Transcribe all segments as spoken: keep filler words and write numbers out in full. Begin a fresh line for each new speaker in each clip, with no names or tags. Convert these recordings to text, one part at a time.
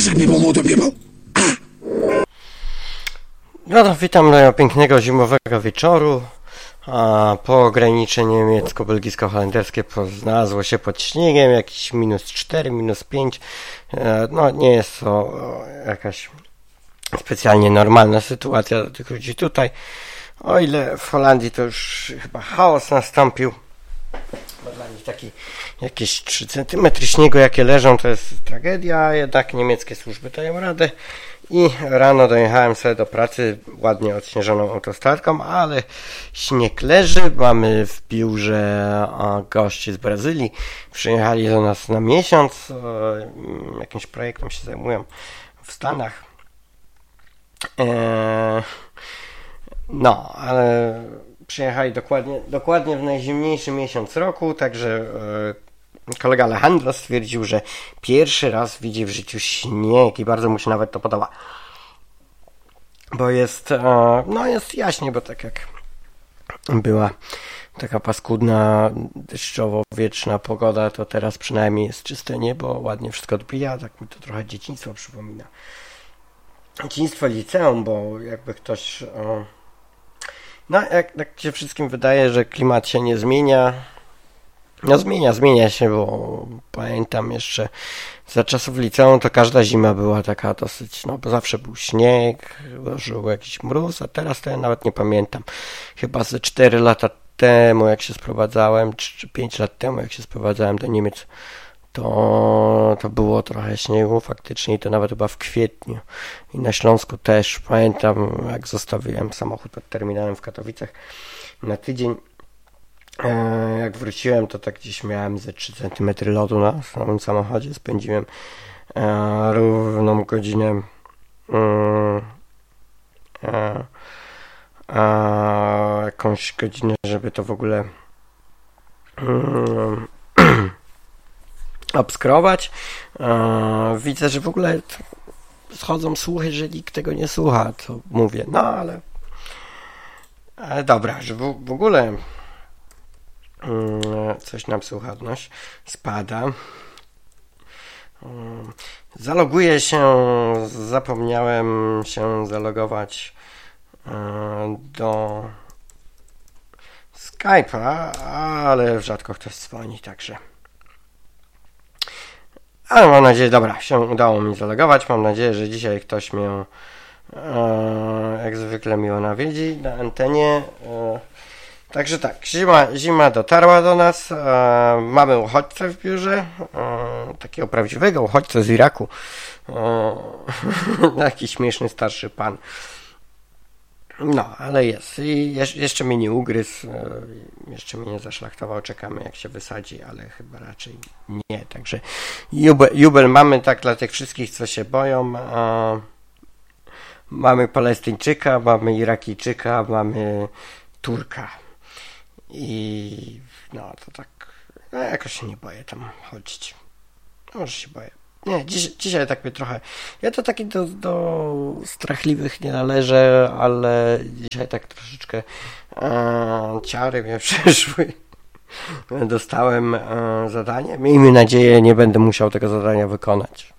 No to witam do pięknego zimowego wieczoru. A po ograniczenie niemiecko-belgijsko-holenderskie znalazło się pod śniegiem, jakieś minus cztery, minus pięć. No nie jest to jakaś specjalnie normalna sytuacja dla tych ludzi tutaj. O ile w Holandii to już chyba chaos nastąpił. Bo dla nich taki jakieś trzy centymetry śniegu jakie leżą to jest tragedia, a jednak niemieckie służby dają radę. I rano dojechałem sobie do pracy ładnie odśnieżoną autostradką, ale śnieg leży. Mamy w biurze gości z Brazylii. Przyjechali do nas na miesiąc. Jakimś projektem się zajmują w Stanach. Eee, no, ale przyjechali dokładnie, dokładnie w najzimniejszy miesiąc roku, także e, kolega Alejandro stwierdził, że pierwszy raz widzi w życiu śnieg i bardzo mu się nawet to podoba. Bo jest, e, no jest jaśnie, bo tak jak była taka paskudna, deszczowo-wieczna pogoda, to teraz przynajmniej jest czyste niebo, ładnie wszystko odbija, tak mi to trochę dzieciństwo przypomina. Dzieciństwo liceum, bo jakby ktoś... E, no, jak tak się wszystkim wydaje, że klimat się nie zmienia. No zmienia, zmienia się, bo pamiętam jeszcze za czasów liceum to każda zima była taka dosyć, no bo zawsze był śnieg, żył jakiś mróz, a teraz to ja nawet nie pamiętam. Chyba ze cztery lata temu, jak się sprowadzałem, czy pięć lat temu, jak się sprowadzałem do Niemiec, to, to było trochę śniegu faktycznie i to nawet chyba w kwietniu. I na Śląsku też. Pamiętam, jak zostawiłem samochód pod terminalem w Katowicach na tydzień. E, jak wróciłem, to tak gdzieś miałem ze trzy centymetry lodu na samym samochodzie. Spędziłem e, równą godzinę mm, e, e, jakąś godzinę, żeby to w ogóle mm, obskrować. E, widzę, że w ogóle schodzą słuchy, że nikt tego nie słucha, co mówię. No, ale, ale dobra, że w, w ogóle e, coś nam słuchalność spada. E, zaloguję się, zapomniałem się zalogować e, do Skype'a, ale rzadko ktoś dzwoni, także ale mam nadzieję, dobra, się udało mi zalogować. Mam nadzieję, że dzisiaj ktoś mnie e, jak zwykle miło nawiedzi na antenie. E, także tak, zima, zima dotarła do nas. E, mamy uchodźcę w biurze. E, takiego prawdziwego uchodźcę z Iraku. E, taki śmieszny starszy pan. No, ale jest. I jeszcze mnie nie ugryzł, jeszcze mnie nie zaszlachtował. Czekamy, jak się wysadzi, ale chyba raczej nie. Także jubel, jubel mamy tak dla tych wszystkich, co się boją. Mamy Palestyńczyka, mamy Irakijczyka, mamy Turka. I no, to tak, no, jakoś się nie boję tam chodzić. Może się boję. Nie, dziś, dzisiaj tak mnie trochę... Ja to taki do, do strachliwych nie należę, ale dzisiaj tak troszeczkę e, ciary mnie przyszły. Dostałem e, zadanie. Miejmy nadzieję, nie będę musiał tego zadania wykonać.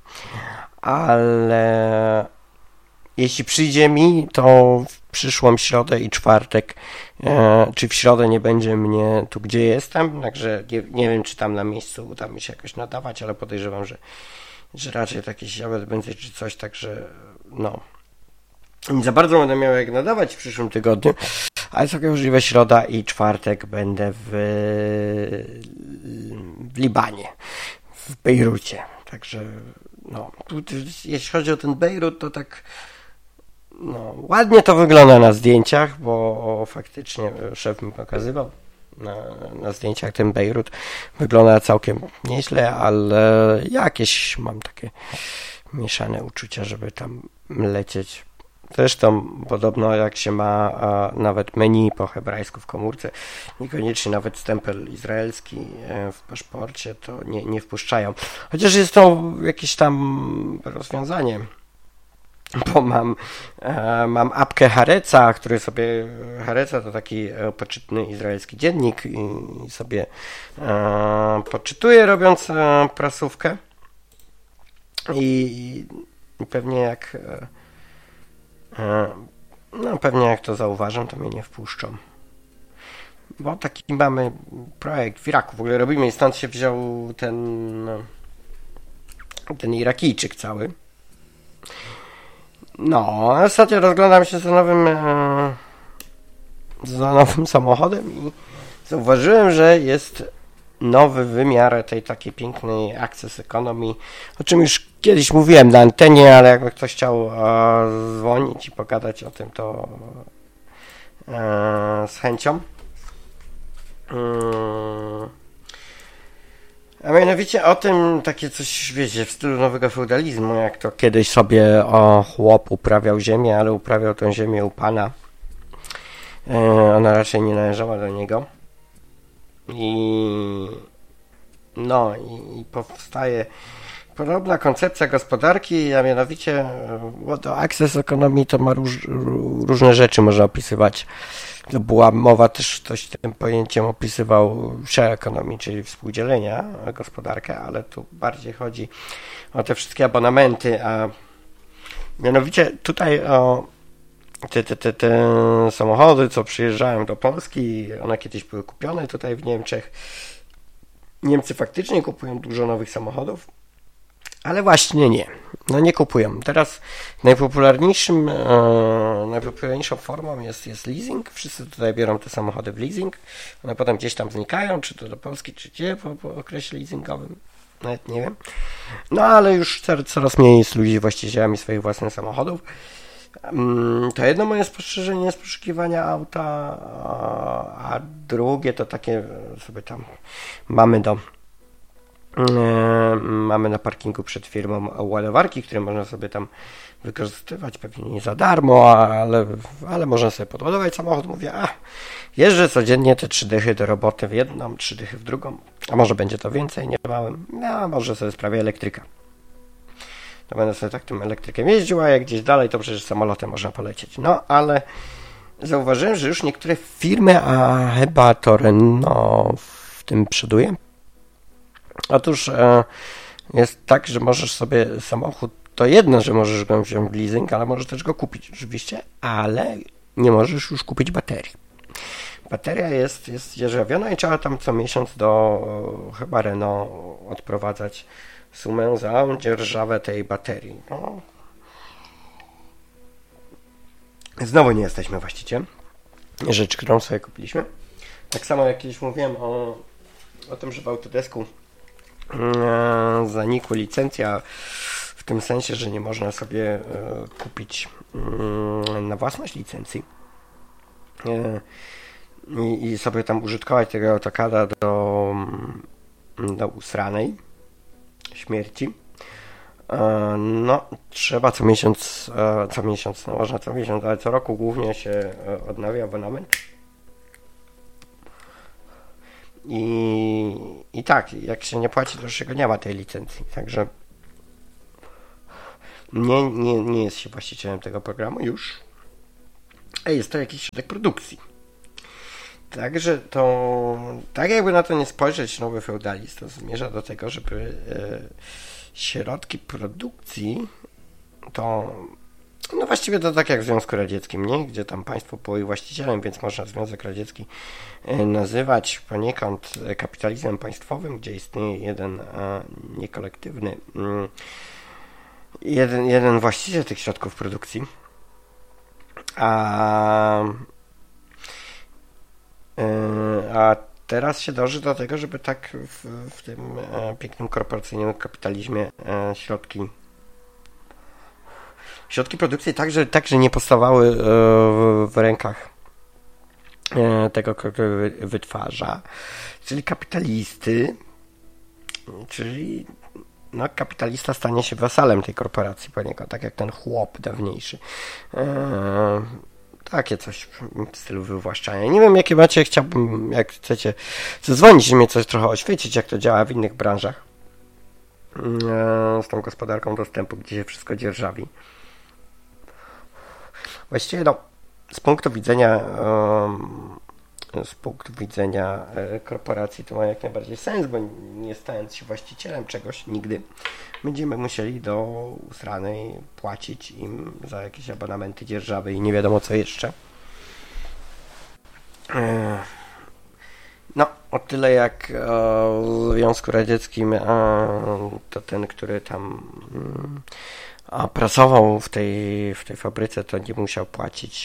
Ale jeśli przyjdzie mi, to w przyszłą środę i czwartek, e, czy w środę nie będzie mnie tu, gdzie jestem, także nie, nie wiem, czy tam na miejscu uda mi się jakoś nadawać, ale podejrzewam, że że raczej taki siawet będzie czy coś, także no nie za bardzo będę miał jak nadawać w przyszłym tygodniu, ale całkiem możliwe środa i czwartek będę w, w Libanie, w Bejrucie, także no, jeśli chodzi o ten Bejrut, to tak no, ładnie to wygląda na zdjęciach, bo faktycznie szef mi pokazywał Na, na zdjęciach ten Bejrut wygląda całkiem nieźle, ale jakieś mam takie mieszane uczucia, żeby tam lecieć. Zresztą podobno jak się ma a, nawet menu po hebrajsku w komórce, niekoniecznie nawet stempel izraelski e, w paszporcie, to nie, nie wpuszczają. Chociaż jest to jakieś tam rozwiązanie. Bo mam, e, mam apkę Hareca, który sobie, Hareca to taki e, poczytny izraelski dziennik i, i sobie e, poczytuję robiąc e, prasówkę i I pewnie jak no pewnie jak to zauważą, to mnie nie wpuszczą. Bo taki mamy projekt w Iraku. W ogóle robimy i stąd się wziął ten ten Irakijczyk cały. No, ostatnio rozglądam się za nowym za nowym samochodem i zauważyłem, że jest nowy wymiar tej takiej pięknej Access Economy, o czym już kiedyś mówiłem na antenie, ale jakby ktoś chciał e, dzwonić i pogadać o tym, to e, z chęcią. Hmm. A mianowicie o tym takie coś, wiecie, w stylu nowego feudalizmu, jak to kiedyś sobie o, chłop uprawiał ziemię, ale uprawiał tę ziemię u pana. E, ona raczej nie należała do niego. I no i, i powstaje podobna koncepcja gospodarki, a mianowicie bo to Access Economy to ma róż, różne rzeczy można opisywać. To była mowa też, ktoś tym pojęciem opisywał share economy, czyli współdzielenia gospodarkę, ale tu bardziej chodzi o te wszystkie abonamenty, a mianowicie tutaj o Te, te, te, te samochody, co przyjeżdżają do Polski, one kiedyś były kupione tutaj w Niemczech. Niemcy faktycznie kupują dużo nowych samochodów, ale właśnie nie. No nie kupują. Teraz najpopularniejszym, e, najpopularniejszą formą jest, jest leasing. Wszyscy tutaj biorą te samochody w leasing. One potem gdzieś tam znikają, czy to do Polski, czy gdzie po, po okresie leasingowym. Nawet nie wiem. No ale już coraz mniej jest ludzi właścicielami swoich własnych samochodów. To jedno moje spostrzeżenie z poszukiwania auta, a drugie to takie sobie tam mamy do mamy na parkingu przed firmą ładowarki, które można sobie tam wykorzystywać, pewnie nie za darmo, ale, ale można sobie podładować samochód. Mówię, a jeżdżę codziennie te trzy dychy do roboty w jedną, trzy dychy w drugą, a może będzie to więcej, nie bałem, a może sobie sprawię elektryka. To będę sobie tak tym elektrykiem jeździł, a jak gdzieś dalej, to przecież samolotem można polecieć. No, ale zauważyłem, że już niektóre firmy, a chyba to Renault w tym przoduje. Otóż e, jest tak, że możesz sobie samochód, to jedno, że możesz go wziąć w leasing, ale możesz też go kupić oczywiście, ale nie możesz już kupić baterii. Bateria jest, jest dzierżawiona i trzeba tam co miesiąc do chyba Renault odprowadzać sumę za dzierżawę tej baterii. No. Znowu nie jesteśmy właścicielem rzeczy, którą sobie kupiliśmy. Tak samo jak kiedyś mówiłem o, o tym, że w Autodesku e, zanikła licencja w tym sensie, że nie można sobie e, kupić e, na własność licencji e, i, i sobie tam użytkować tego AutoCADa do, do usranej śmierci. No, trzeba co miesiąc, co miesiąc, no można co miesiąc, ale co roku głównie się odnawia abonament. I, i tak, jak się nie płaci, to już nie ma tej licencji. Także nie, nie, nie jest się właścicielem tego programu już. A jest to jakiś środek produkcji. Także to, tak jakby na to nie spojrzeć, nowy feudalizm to zmierza do tego, żeby e, środki produkcji to, no właściwie to tak jak w Związku Radzieckim, nie? Gdzie tam państwo było właścicielem, więc można Związek Radziecki e, nazywać poniekąd kapitalizmem państwowym, gdzie istnieje jeden e, niekolektywny, mm, jeden, jeden właściciel tych środków produkcji, a A teraz się dąży do tego, żeby tak w, w tym e, pięknym korporacyjnym kapitalizmie e, środki środki produkcji także, także nie powstawały e, w, w rękach e, tego, który wytwarza, czyli kapitalisty, czyli no, kapitalista stanie się wasalem tej korporacji poniekąd, tak jak ten chłop dawniejszy. E, Takie coś w stylu wywłaszczania. Nie wiem, jakie macie, chciałbym, jak chcecie zadzwonić i mnie coś trochę oświecić, jak to działa w innych branżach z tą gospodarką dostępu, gdzie się wszystko dzierżawi. Właściwie no, z punktu widzenia um, z punktu widzenia korporacji to ma jak najbardziej sens, bo nie stając się właścicielem czegoś nigdy, będziemy musieli do usranej płacić im za jakieś abonamenty dzierżawy i nie wiadomo co jeszcze. No, o tyle jak w Związku Radzieckim to ten, który tam pracował w tej, w tej fabryce, to nie musiał płacić.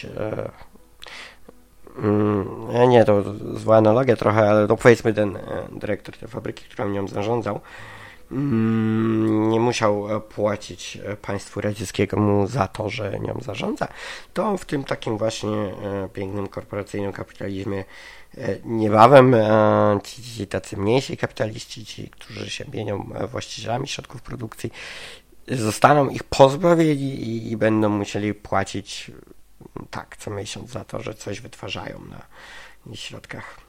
Nie, to zła analogia trochę, ale to powiedzmy ten dyrektor tej fabryki, który nią zarządzał, nie musiał płacić państwu radzieckiemu za to, że nią zarządza. To w tym takim właśnie pięknym korporacyjnym kapitalizmie niebawem ci, ci tacy mniejsi kapitaliści, ci, którzy się mienią właścicielami środków produkcji, zostaną ich pozbawieni i, i będą musieli płacić tak co miesiąc za to, że coś wytwarzają na środkach.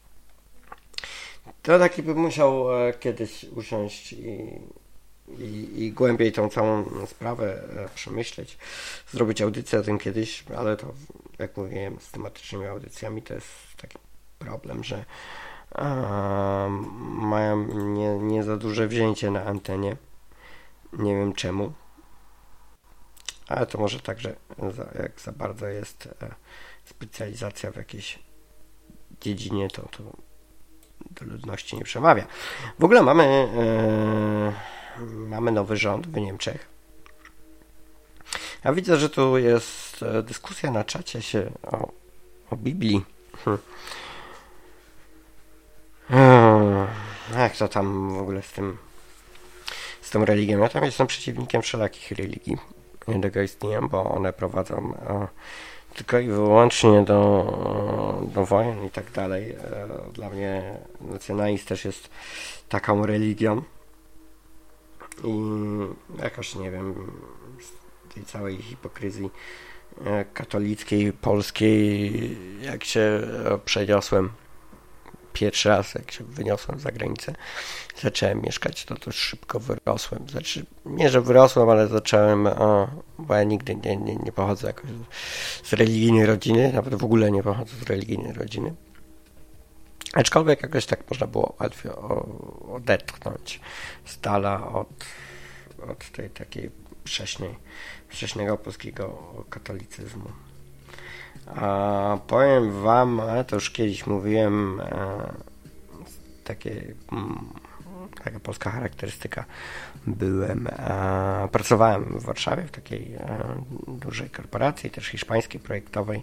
To taki bym musiał kiedyś usiąść i, i, i głębiej tą całą sprawę przemyśleć, zrobić audycję o tym kiedyś, ale to, jak mówiłem, z tematycznymi audycjami to jest taki problem, że a, mają nie, nie za duże wzięcie na antenie. Nie wiem czemu. Ale to może tak, że za, jak za bardzo jest e, specjalizacja w jakiejś dziedzinie, to, to do ludności nie przemawia. W ogóle mamy e, mamy nowy rząd w Niemczech. Ja widzę, że tu jest dyskusja na czacie się o, o Biblii. Hm. Hmm. Jak to tam w ogóle z tym z tą religią? Ja tam jestem przeciwnikiem wszelakich religii. Nie tego istnieją, bo one prowadzą e, tylko i wyłącznie do, do wojen i tak dalej. E, dla mnie nacjonalizm też jest taką religią i jakoś nie wiem, z tej całej hipokryzji e, katolickiej, polskiej, jak się e, przeniosłem pierwszy raz, jak się wyniosłem za granicę, zacząłem mieszkać, to też szybko wyrosłem. Znaczy, nie, że wyrosłem, ale zacząłem, o, bo ja nigdy nie, nie, nie pochodzę jakoś z religijnej rodziny, nawet w ogóle nie pochodzę z religijnej rodziny. Aczkolwiek jakoś tak można było łatwiej odetchnąć z dala od, od tej takiej wcześniej, wcześniejszego polskiego katolicyzmu. A powiem wam, ale to już kiedyś mówiłem, e, takie, m, taka polska charakterystyka. Byłem, e, pracowałem w Warszawie w takiej e, dużej korporacji, też hiszpańskiej, projektowej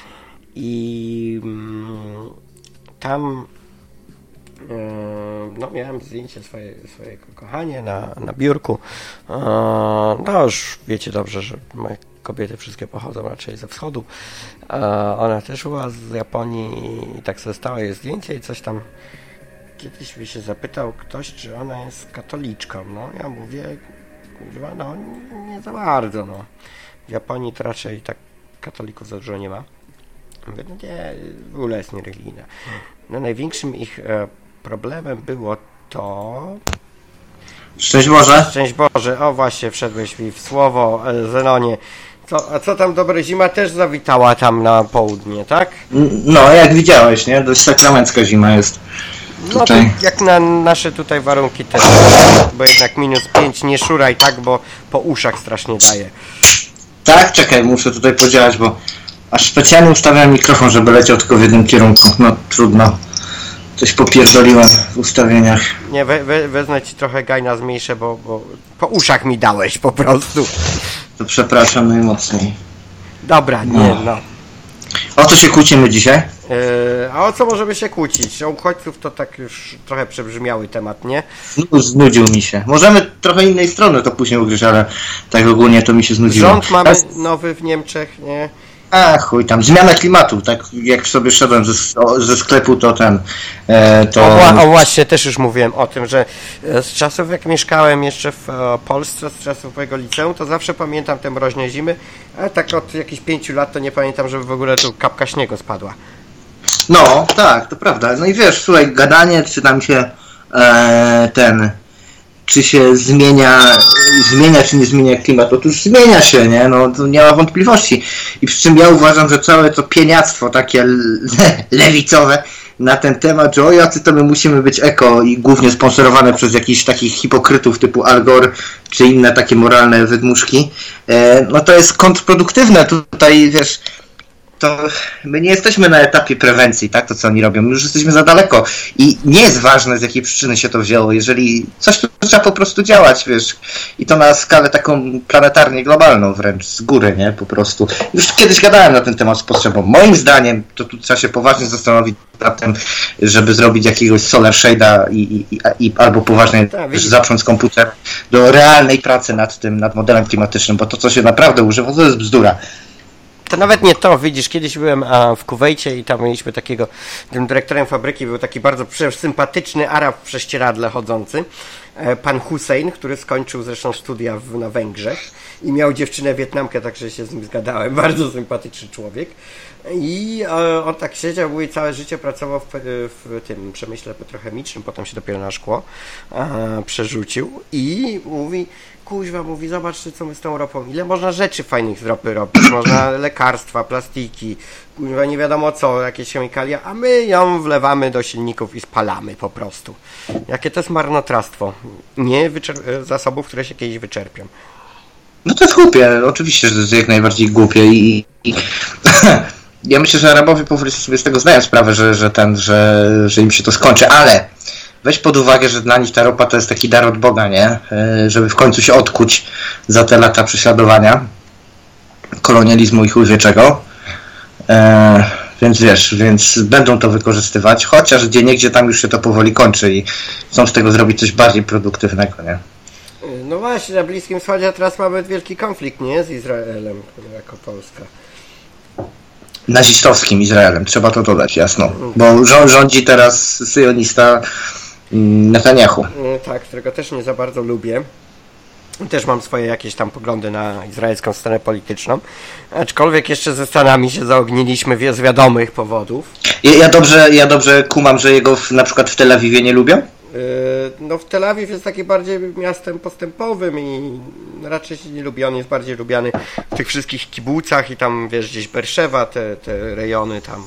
i m, tam e, no, miałem zdjęcie swoje, swojego kochania na, na biurku. E, no już wiecie dobrze, że moje kobiety wszystkie pochodzą raczej ze wschodu. E, ona też była z Japonii i tak sobie stała jej zdjęcie i coś tam. Kiedyś mi się zapytał ktoś, czy ona jest katoliczką. No ja mówię, no nie za bardzo. No. W Japonii to raczej tak katolików za dużo nie ma. Mówię, no nie, w ogóle jest niereligijna. No największym ich e, problemem było to...
Szczęść Boże.
Szczęść Boże. O właśnie, wszedłeś mi w słowo, e, Zenonie. Co, a co tam, dobre, zima też zawitała tam na południe, tak?
No, jak widziałeś, nie? Dość sakramencka zima jest tutaj.
No to jak na nasze tutaj warunki też, bo jednak minus pięć, nie szuraj tak, bo po uszach strasznie daje.
Tak? Czekaj, muszę tutaj podziałać, bo aż specjalnie ustawiałem mikrofon, żeby leciał tylko w jednym kierunku. No, trudno. Coś popierdoliłem w ustawieniach.
Nie, we, we, wezmę ci trochę gajna zmniejszę, bo, bo po uszach mi dałeś po prostu.
To przepraszam najmocniej.
Dobra, nie, no. no.
O co się kłócimy dzisiaj?
Yy, a o co możemy się kłócić? O uchodźców to tak już trochę przebrzmiały temat, nie?
No, znudził mi się. Możemy trochę innej strony to później ugryźć, ale tak ogólnie to mi się znudziło.
Rząd mamy nowy w Niemczech, nie?
A chuj tam, zmiana klimatu, tak jak sobie szedłem ze, ze sklepu, to ten... E, to...
O, o właśnie, też już mówiłem o tym, że z czasów jak mieszkałem jeszcze w o, Polsce, z czasów mojego liceum, to zawsze pamiętam te mroźne zimy, a tak od jakichś pięciu lat to nie pamiętam, żeby w ogóle tu kapka śniegu spadła.
No, tak, to prawda. No i wiesz, słuchaj, gadanie, czy tam się e, ten... czy się zmienia, zmienia czy nie zmienia klimat. Otóż zmienia się, nie? No to nie ma wątpliwości. I przy czym ja uważam, że całe to pieniactwo takie le- lewicowe na ten temat, że o jacy to my musimy być eko i głównie sponsorowane przez jakichś takich hipokrytów typu Al Gore czy inne takie moralne wydmuszki, e, no to jest kontrproduktywne. Tutaj, wiesz, to my nie jesteśmy na etapie prewencji, tak, to co oni robią, my już jesteśmy za daleko i nie jest ważne, z jakiej przyczyny się to wzięło, jeżeli coś, to trzeba po prostu działać, wiesz, i to na skalę taką planetarnie globalną wręcz, z góry, nie, po prostu. Już kiedyś gadałem na ten temat z potrzebą. Moim zdaniem, to tu trzeba się poważnie zastanowić nad tym, żeby zrobić jakiegoś solar shade'a i, i, i albo poważnie
Tak,
zaprząc komputer do realnej pracy nad tym, nad modelem klimatycznym, bo to, co się naprawdę używa, to jest bzdura.
To nawet nie to, widzisz, kiedyś byłem a, w Kuwejcie i tam mieliśmy takiego, tym dyrektorem fabryki był taki bardzo sympatyczny Arab w prześcieradle chodzący, e, pan Hussein, który skończył zresztą studia w, na Węgrzech i miał dziewczynę Wietnamkę, także się z nim zgadałem, bardzo sympatyczny człowiek. I e, on tak siedział i całe życie pracował w, w tym przemyśle petrochemicznym, potem się dopiero na szkło e, przerzucił i mówi, kuźwa, mówi, zobaczcie co my z tą ropą, ile można rzeczy fajnych z ropy robić, można lekarstwa, plastiki, kuźwa, nie wiadomo co, jakieś chemikalia, a my ją wlewamy do silników i spalamy po prostu. Jakie to jest marnotrawstwo, nie wyczer- zasobów, które się kiedyś wyczerpią.
No to jest głupie, oczywiście, że to jest jak najbardziej głupie i, i ja myślę, że Arabowie powoli sobie z tego zdają sprawę, że, że, ten, że, że im się to skończy, ale weź pod uwagę, że dla nich ta ropa to jest taki dar od Boga, nie? Żeby w końcu się odkuć za te lata prześladowania, kolonializmu i chuj wie czego. E, więc wiesz, więc będą to wykorzystywać, chociaż gdzieniegdzie tam już się to powoli kończy i chcą z tego zrobić coś bardziej produktywnego, nie?
No właśnie, na Bliskim Wschodzie teraz mamy wielki konflikt, nie? Z Izraelem, jako Polska.
Nazistowskim Izraelem, trzeba to dodać, jasno. Bo rządzi teraz syjonista Netanyahu.
Tak, którego też nie za bardzo lubię. Też mam swoje jakieś tam poglądy na izraelską scenę polityczną. Aczkolwiek jeszcze ze Stanami się zaogniliśmy z wiadomych powodów.
Ja, ja, dobrze, ja dobrze kumam, że jego w, na przykład w Tel Awiwie nie lubią?
No w Tel Awiw jest taki bardziej miastem postępowym i raczej się nie lubi, on jest bardziej lubiany w tych wszystkich kibucach i tam wiesz gdzieś Berszewa, te, te rejony tam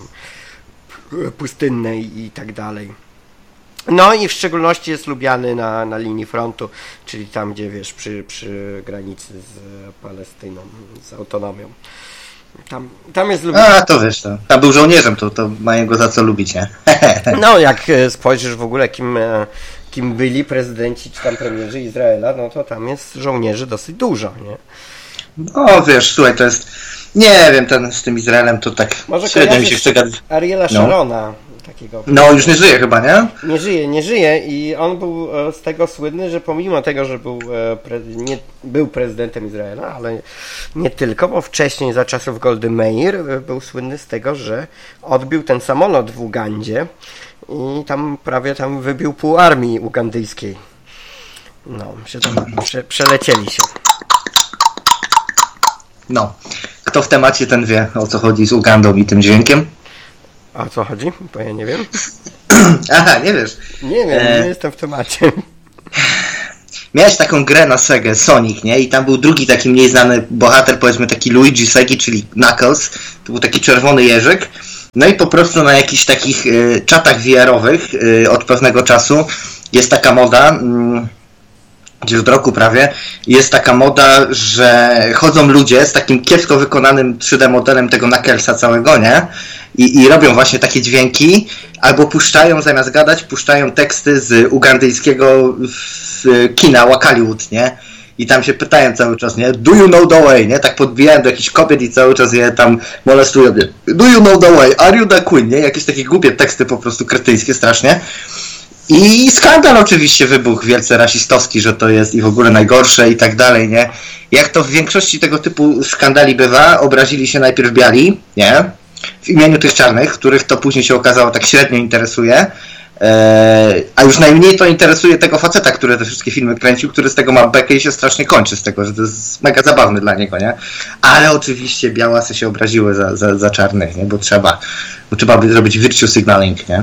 pustynne i, i tak dalej. No i w szczególności jest lubiany na, na linii frontu, czyli tam gdzie wiesz przy, przy granicy z Palestyną, z autonomią. Tam, tam jest lubiany.
A, to wiesz, to. Tam był żołnierzem, to, to mają go za co lubić, nie?
No, jak spojrzysz w ogóle, kim, kim byli prezydenci czy tam premierzy Izraela, no to tam jest żołnierzy dosyć dużo, nie?
No, wiesz, słuchaj, to jest... Nie wiem, ten z tym Izraelem to tak
może
średnio mi się chce gadać.
Ariela Sharona. Takiego.
No, już nie żyje chyba, nie?
Nie żyje, nie żyje i on był z tego słynny, że pomimo tego, że był, pre, nie, był prezydentem Izraela, ale nie tylko, bo wcześniej za czasów Goldy Meir był słynny z tego, że odbił ten samolot w Ugandzie i tam prawie tam wybił pół armii ugandyjskiej. No, się tam prze, przelecieli się.
No, kto w temacie, ten wie, o co chodzi z Ugandą i tym dźwiękiem.
A o co chodzi? Bo ja nie wiem.
Aha, nie wiesz.
Nie wiem, e... nie jestem w temacie.
Miałeś taką grę na Segę, Sonic, nie? I tam był drugi taki mniej znany bohater, powiedzmy taki Luigi Segi, czyli Knuckles. To był taki czerwony jeżyk. No i po prostu na jakichś takich y, czatach V R-owych y, od pewnego czasu jest taka moda, y, gdzieś od roku prawie, jest taka moda, że chodzą ludzie z takim kiepsko wykonanym trzy D modelem tego Knucklesa całego, nie? I, I robią właśnie takie dźwięki, albo puszczają, zamiast gadać, puszczają teksty z ugandyjskiego kina Wakaliwood, nie? I tam się pytają cały czas, nie? Do you know the way, nie? Tak podbijają do jakichś kobiet i cały czas je tam molestują, nie? Do you know the way? Are you the queen, nie? Jakieś takie głupie teksty po prostu kretyńskie strasznie. I skandal oczywiście wybuchł wielce rasistowski, że to jest i w ogóle najgorsze i tak dalej, nie? Jak to w większości tego typu skandali bywa, obrazili się najpierw biali, nie? W imieniu tych czarnych, których to później się okazało tak średnio interesuje, eee, a już najmniej to interesuje tego faceta, który te wszystkie filmy kręcił, który z tego ma bekę i się strasznie kończy z tego, że to jest mega zabawne dla niego, nie? Ale oczywiście białasy się obraziły za, za, za czarnych, nie? Bo trzeba, bo trzeba by zrobić virtue signaling, nie?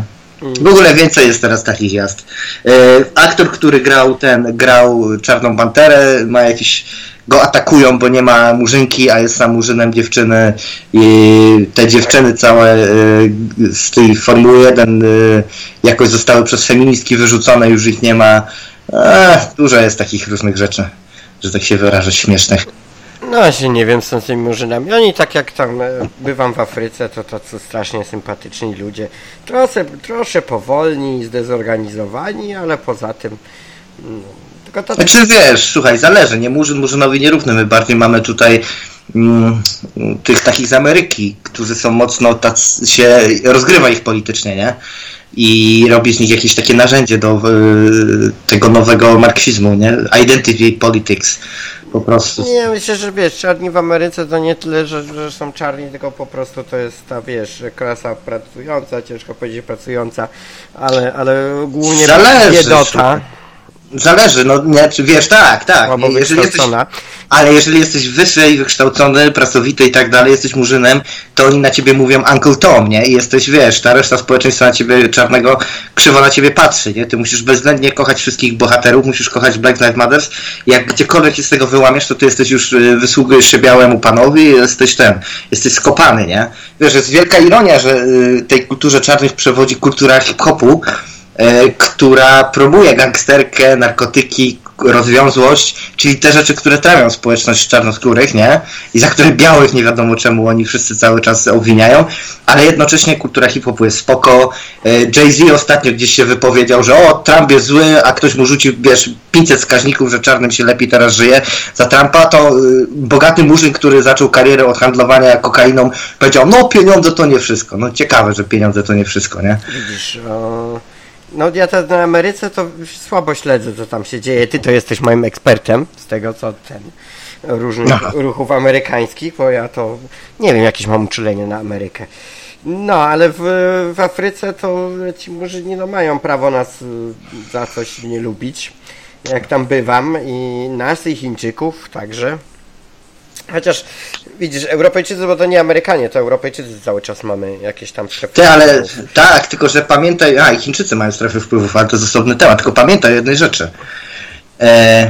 W ogóle więcej jest teraz takich jazd. E, aktor, który grał ten, grał Czarną Panterę, ma jakiś, go atakują, bo nie ma murzynki, a jest sam murzynem dziewczyny i te dziewczyny całe e, z tej Formuły jeden e, jakoś zostały przez feministki wyrzucone, już ich nie ma. E, dużo jest takich różnych rzeczy, że tak się wyrażę, śmiesznych.
No właśnie nie wiem, są z tymi murzynami. Oni tak jak tam e, bywam w Afryce, to tacy strasznie sympatyczni ludzie. Trochę, troszkę powolni, zdezorganizowani, ale poza tym... No, tylko to...
Znaczy wiesz, słuchaj, zależy, nie murzyn murzynowi nierówny. My bardziej mamy tutaj mm, tych takich z Ameryki, którzy są mocno, tacy, się rozgrywa ich politycznie, nie? I robi z nich jakieś takie narzędzie do y, tego nowego marksizmu, nie? Identity politics. Po prostu.
Nie, myślę, że wiesz, czarni w Ameryce to nie tyle, że, że są czarni, tylko po prostu to jest ta, wiesz, klasa pracująca, ciężko powiedzieć pracująca, ale, ale głównie
Zależy,
biedota.
słuchaj. Zależy, no nie, wiesz, tak, tak.
Albo
jeżeli jesteś,
wykształcona.
ale jeżeli jesteś wyżej, wykształcony, pracowity i tak dalej, jesteś murzynem, to oni na ciebie mówią Uncle Tom, nie? I jesteś, wiesz, ta reszta społeczeństwa na ciebie czarnego krzywo na ciebie patrzy, nie? Ty musisz bezwzględnie kochać wszystkich bohaterów, musisz kochać Black Lives Matter. Jak gdziekolwiek się z tego wyłamiesz, to ty jesteś już, wysługujesz się białemu panowi i jesteś ten, jesteś skopany, nie? Wiesz, jest wielka ironia, że tej kulturze czarnych przewodzi kultura hip-hopu, która promuje gangsterkę, narkotyki, rozwiązłość, czyli te rzeczy, które trawią społeczność czarnoskórych, nie? I za które białych nie wiadomo czemu oni wszyscy cały czas obwiniają, ale jednocześnie kultura hip-hopu jest spoko. Jay-Z ostatnio gdzieś się wypowiedział, że o, Trump jest zły, a ktoś mu rzucił, wiesz, pięćset wskaźników, że czarnym się lepiej teraz żyje. Za Trumpa to y, bogaty murzyn, który zaczął karierę od handlowania kokainą, powiedział, no pieniądze to nie wszystko. No ciekawe, że pieniądze to nie wszystko, nie?
Widzisz, o... No ja to na Ameryce to słabo śledzę, co tam się dzieje. Ty to jesteś moim ekspertem z tego, co ten różnych Aha. ruchów amerykańskich, bo ja to nie wiem, jakieś mam uczulenie na Amerykę. No, ale w, w Afryce to ci murzyni no, mają prawo nas za coś nie lubić, jak tam bywam, i nas i Chińczyków także. Chociaż widzisz, Europejczycy, bo to nie Amerykanie, to Europejczycy cały czas mamy jakieś tam strefy.
Ty, ale tak, tylko że pamiętaj, a i Chińczycy mają strefy wpływów, ale to jest osobny temat, tylko pamiętaj o jednej rzeczy. E,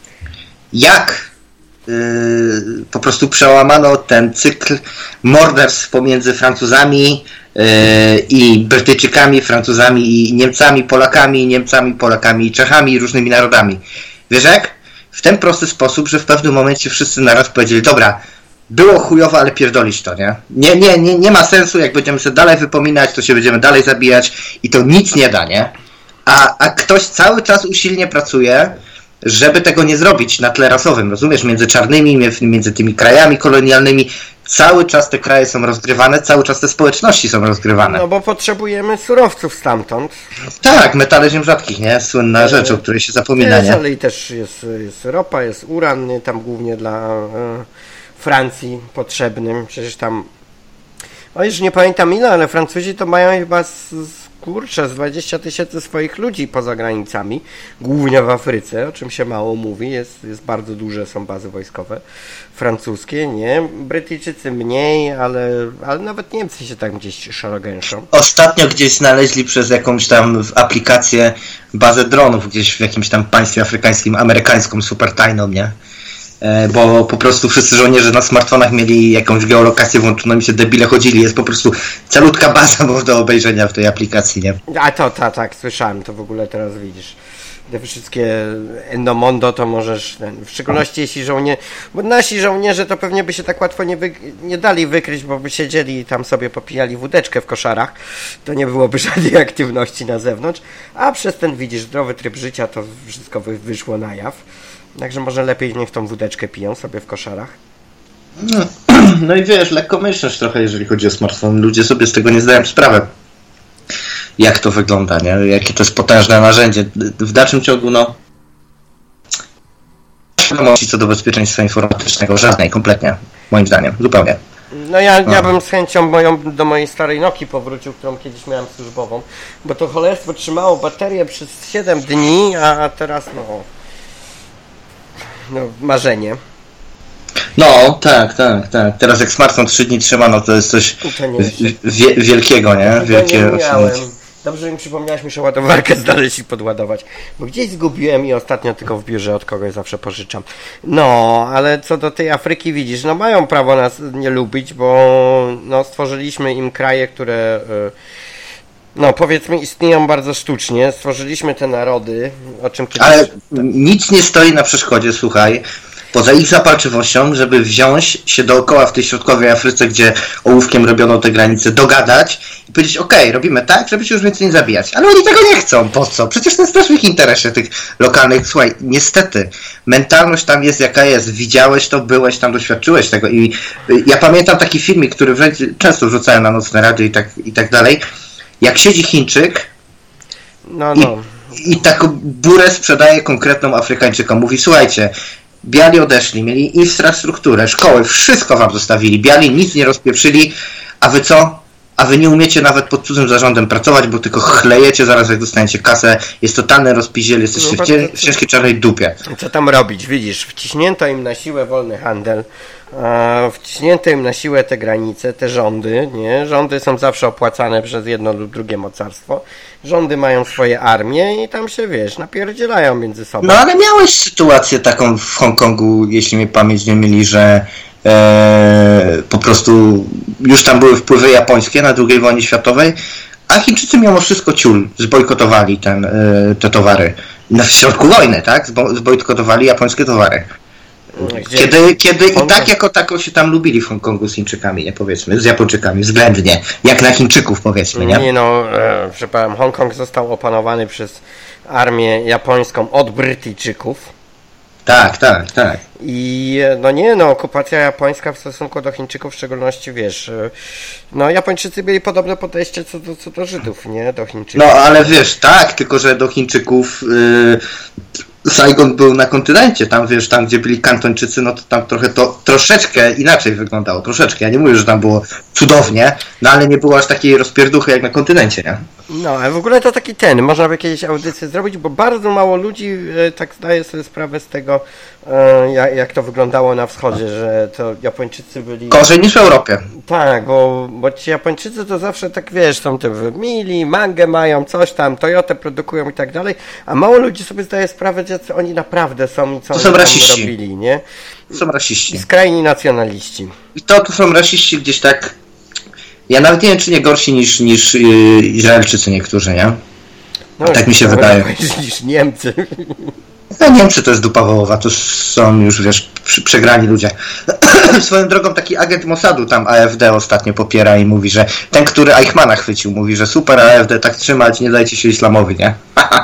jak e, po prostu przełamano ten cykl morderstw pomiędzy Francuzami e, i Brytyjczykami, Francuzami i Niemcami, Polakami, Niemcami, Polakami i Czechami i różnymi narodami. Wiesz jak? W ten prosty sposób, że w pewnym momencie wszyscy naraz powiedzieli, dobra, było chujowo, ale pierdolić to, nie? Nie, nie, nie, nie ma sensu, jak będziemy sobie dalej wypominać, to się będziemy dalej zabijać i to nic nie da, nie? A, a ktoś cały czas usilnie pracuje, żeby tego nie zrobić na tle rasowym, rozumiesz? Między czarnymi, między tymi krajami kolonialnymi, cały czas te kraje są rozgrywane, cały czas te społeczności są rozgrywane.
No bo potrzebujemy surowców stamtąd.
Tak, metale ziem rzadkich, nie? Słynna rzecz, o której się zapomina,
jest,
nie?
Ale i też jest, jest ropa, jest uran, tam głównie dla e, Francji potrzebnym. Przecież tam, o już nie pamiętam ile, ale Francuzi to mają chyba z, z kurczę, z dwadzieścia tysięcy swoich ludzi poza granicami, głównie w Afryce, o czym się mało mówi, jest, jest bardzo duże, są bazy wojskowe francuskie, nie? Brytyjczycy mniej, ale, ale nawet Niemcy się tak gdzieś szarogęszą.
Ostatnio gdzieś znaleźli przez jakąś tam aplikację bazę dronów gdzieś w jakimś tam państwie afrykańskim, amerykańską, super tajną, nie? Bo po prostu wszyscy żołnierze na smartfonach mieli jakąś geolokację włączoną i się debile chodzili. Jest po prostu calutka baza do obejrzenia w tej aplikacji, nie?
A to, tak, tak, słyszałem, to w ogóle teraz widzisz. Te wszystkie Endomondo to możesz, ten, w szczególności jeśli żołnierze, bo nasi żołnierze to pewnie by się tak łatwo nie, wy, nie dali wykryć, bo by siedzieli i tam sobie popijali wódeczkę w koszarach, to nie byłoby żadnej aktywności na zewnątrz, a przez ten, widzisz, zdrowy tryb życia to wszystko wy, wyszło na jaw. Także może lepiej niech tą wódeczkę piją sobie w koszarach.
No, no i wiesz, lekko myślisz trochę, jeżeli chodzi o smartfon. Ludzie sobie z tego nie zdają sprawy, jak to wygląda, nie? Jakie to jest potężne narzędzie. W dalszym ciągu, no, świadomości co do bezpieczeństwa informatycznego, żadnej, kompletnie, moim zdaniem, zupełnie.
No ja, ja bym z chęcią moją, do mojej starej Nokii powrócił, którą kiedyś miałem służbową, bo to cholerstwo trzymało baterię przez siedem dni, a teraz no... No, marzenie.
No, tak, tak, tak. Teraz jak smartfon trzy dni trzyma, no to jest coś to wie, wielkiego, nie?
To
Wielkie
nie miałem. Dobrze, że mi przypomniałaś, muszę ładowarkę znaleźć i podładować, bo gdzieś zgubiłem i ostatnio tylko w biurze od kogoś zawsze pożyczam. No, ale co do tej Afryki widzisz, no mają prawo nas nie lubić, bo no stworzyliśmy im kraje, które no powiedzmy istnieją bardzo sztucznie, stworzyliśmy te narody, o czym kiedyś...
Ale nic nie stoi na przeszkodzie, słuchaj, poza ich zapalczywością, żeby wziąć się dookoła w tej środkowej Afryce, gdzie ołówkiem robiono te granice, dogadać i powiedzieć, okej, okay, robimy tak, żeby się już więcej nie zabijać. Ale oni tego nie chcą. Po co? Przecież to jest też w ich interesie, tych lokalnych. Słuchaj, niestety, mentalność tam jest jaka jest. Widziałeś to, byłeś tam, doświadczyłeś tego. I ja pamiętam taki filmik, który często wrzucałem na nocne radio i tak, i tak dalej. Jak siedzi Chińczyk
no, no.
I, i taką burę sprzedaje konkretną Afrykańczykom. Mówi, słuchajcie, biali odeszli, mieli infrastrukturę, szkoły, wszystko wam zostawili. Biali nic nie rozpieprzyli, a wy co? A wy nie umiecie nawet pod cudzym zarządem pracować, bo tylko chlejecie zaraz jak dostaniecie kasę. Jest totalny rozpiździel, jesteście no, w, cie- w ciężkiej czarnej dupie.
Co tam robić? Widzisz, wciśnięto im na siłę wolny handel, wciśnięto im na siłę te granice, te rządy, nie? Rządy są zawsze opłacane przez jedno lub drugie mocarstwo. Rządy mają swoje armie i tam się, wiesz, napierdzielają między sobą.
No ale miałeś sytuację taką w Hongkongu, jeśli mnie pamięć nie myli, że e, po prostu już tam były wpływy japońskie na drugiej wojnie światowej, a Chińczycy mimo wszystko ciul zbojkotowali ten, e, te towary. No, w środku wojny, tak? Zbo- zbojkotowali japońskie towary. Gdzie? Kiedy, kiedy i tak jako tako się tam lubili w Hongkongu z Chińczykami, nie powiedzmy, z Japończykami względnie, jak na Chińczyków powiedzmy, nie?
Nie no, e, przepraszam, Hongkong został opanowany przez armię japońską od Brytyjczyków.
Tak, tak, tak.
I no nie, no okupacja japońska w stosunku do Chińczyków w szczególności, wiesz, no Japończycy mieli podobne podejście co do, co do Żydów, nie? Do Chińczyków.
No ale wiesz, tak, tylko że do Chińczyków yy, Saigon był na kontynencie, tam wiesz, tam gdzie byli Kantończycy, no to tam trochę to troszeczkę inaczej wyglądało, troszeczkę, ja nie mówię, że tam było cudownie, no ale nie było aż takiej rozpierduchy jak na kontynencie, nie?
No, ale w ogóle to taki ten, można by jakieś audycje zrobić, bo bardzo mało ludzi e, tak zdaje sobie sprawę z tego, e, jak, jak to wyglądało na wschodzie, że to Japończycy byli...
Gorzej niż w Europie.
Tak, bo, bo ci Japończycy to zawsze tak, wiesz, są te mili, mangę mają, coś tam, Toyotę produkują i tak dalej, a mało ludzi sobie zdaje sprawę, że oni naprawdę są i co
to
oni
są
tam
rasiści.
robili, nie?
To są rasiści.
I skrajni nacjonaliści.
I to, to są rasiści gdzieś tak... Ja nawet nie wiem, czy nie gorsi niż, niż yy, Izraelczycy niektórzy, nie? No, tak mi się wydaje.
Niż Niemcy.
No, Niemcy to jest dupa wołowa, to są już, wiesz, przegrani ludzie. Swoją drogą taki agent Mossadu tam A F D ostatnio popiera i mówi, że ten, który Eichmana chwycił, mówi, że super A F D, tak trzymać, nie dajcie się islamowi, nie?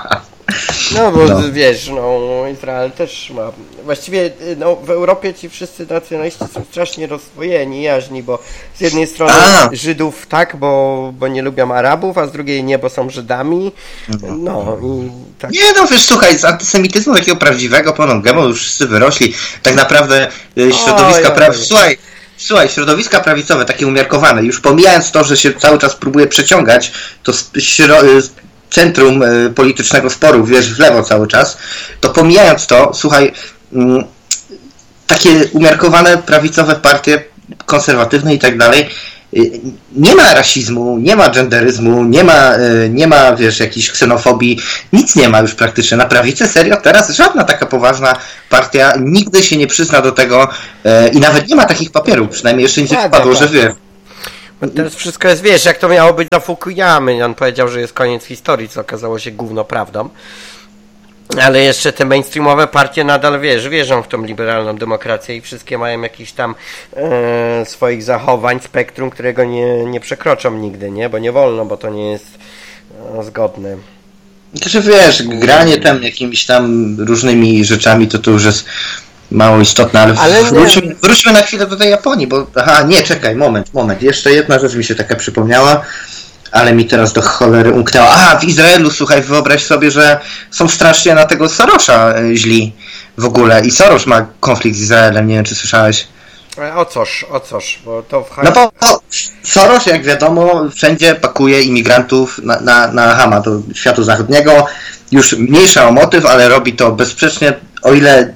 No bo no. wiesz, no Izrael też ma, właściwie no, w Europie ci wszyscy nacjonaliści są strasznie rozdwojeni, jaźni, bo z jednej strony a. Żydów tak, bo, bo nie lubią Arabów, a z drugiej nie, bo są Żydami, no i tak.
Nie no, wiesz, słuchaj, z antysemityzmu takiego prawdziwego pełną gębą już wszyscy wyrośli, tak naprawdę środowiska prawicowe, słuchaj, Słuchaj, środowiska prawicowe, takie umiarkowane, już pomijając to, że się cały czas próbuje przeciągać, to śro- centrum y, politycznego sporu, wiesz, w lewo cały czas, to pomijając to, słuchaj, y, takie umiarkowane prawicowe partie konserwatywne i tak dalej, y, nie ma rasizmu, nie ma genderyzmu, nie ma, y, nie ma, wiesz, jakiejś ksenofobii, nic nie ma już praktycznie. Na prawicę, serio, teraz żadna taka poważna partia nigdy się nie przyzna do tego y, i nawet nie ma takich papierów, przynajmniej jeszcze nic nie wpadło, że wiesz.
Bo teraz wszystko jest, wiesz, jak to miało być za Fukuyamy. On powiedział, że jest koniec historii, co okazało się gówno prawdą. Ale jeszcze te mainstreamowe partie nadal, wiesz, wierzą w tą liberalną demokrację i wszystkie mają jakiś tam e, swoich zachowań, spektrum, którego nie, nie przekroczą nigdy, nie? Bo nie wolno, bo to nie jest e, zgodne.
Znaczy, wiesz, granie tam jakimiś tam różnymi rzeczami, to to już jest mało istotne, ale, ale wróćmy, wróćmy na chwilę do tej Japonii, bo aha, nie, czekaj, moment, moment, jeszcze jedna rzecz mi się taka przypomniała, ale mi teraz do cholery umknęła. A, w Izraelu, słuchaj, wyobraź sobie, że są strasznie na tego Sorosza źli w ogóle i Soros ma konflikt z Izraelem, nie wiem, czy słyszałeś.
O coż, o coż, bo to w
No bo Soros, jak wiadomo, wszędzie pakuje imigrantów na, na, na Hama, do świata zachodniego, już mniejsza o motyw, ale robi to bezsprzecznie, o ile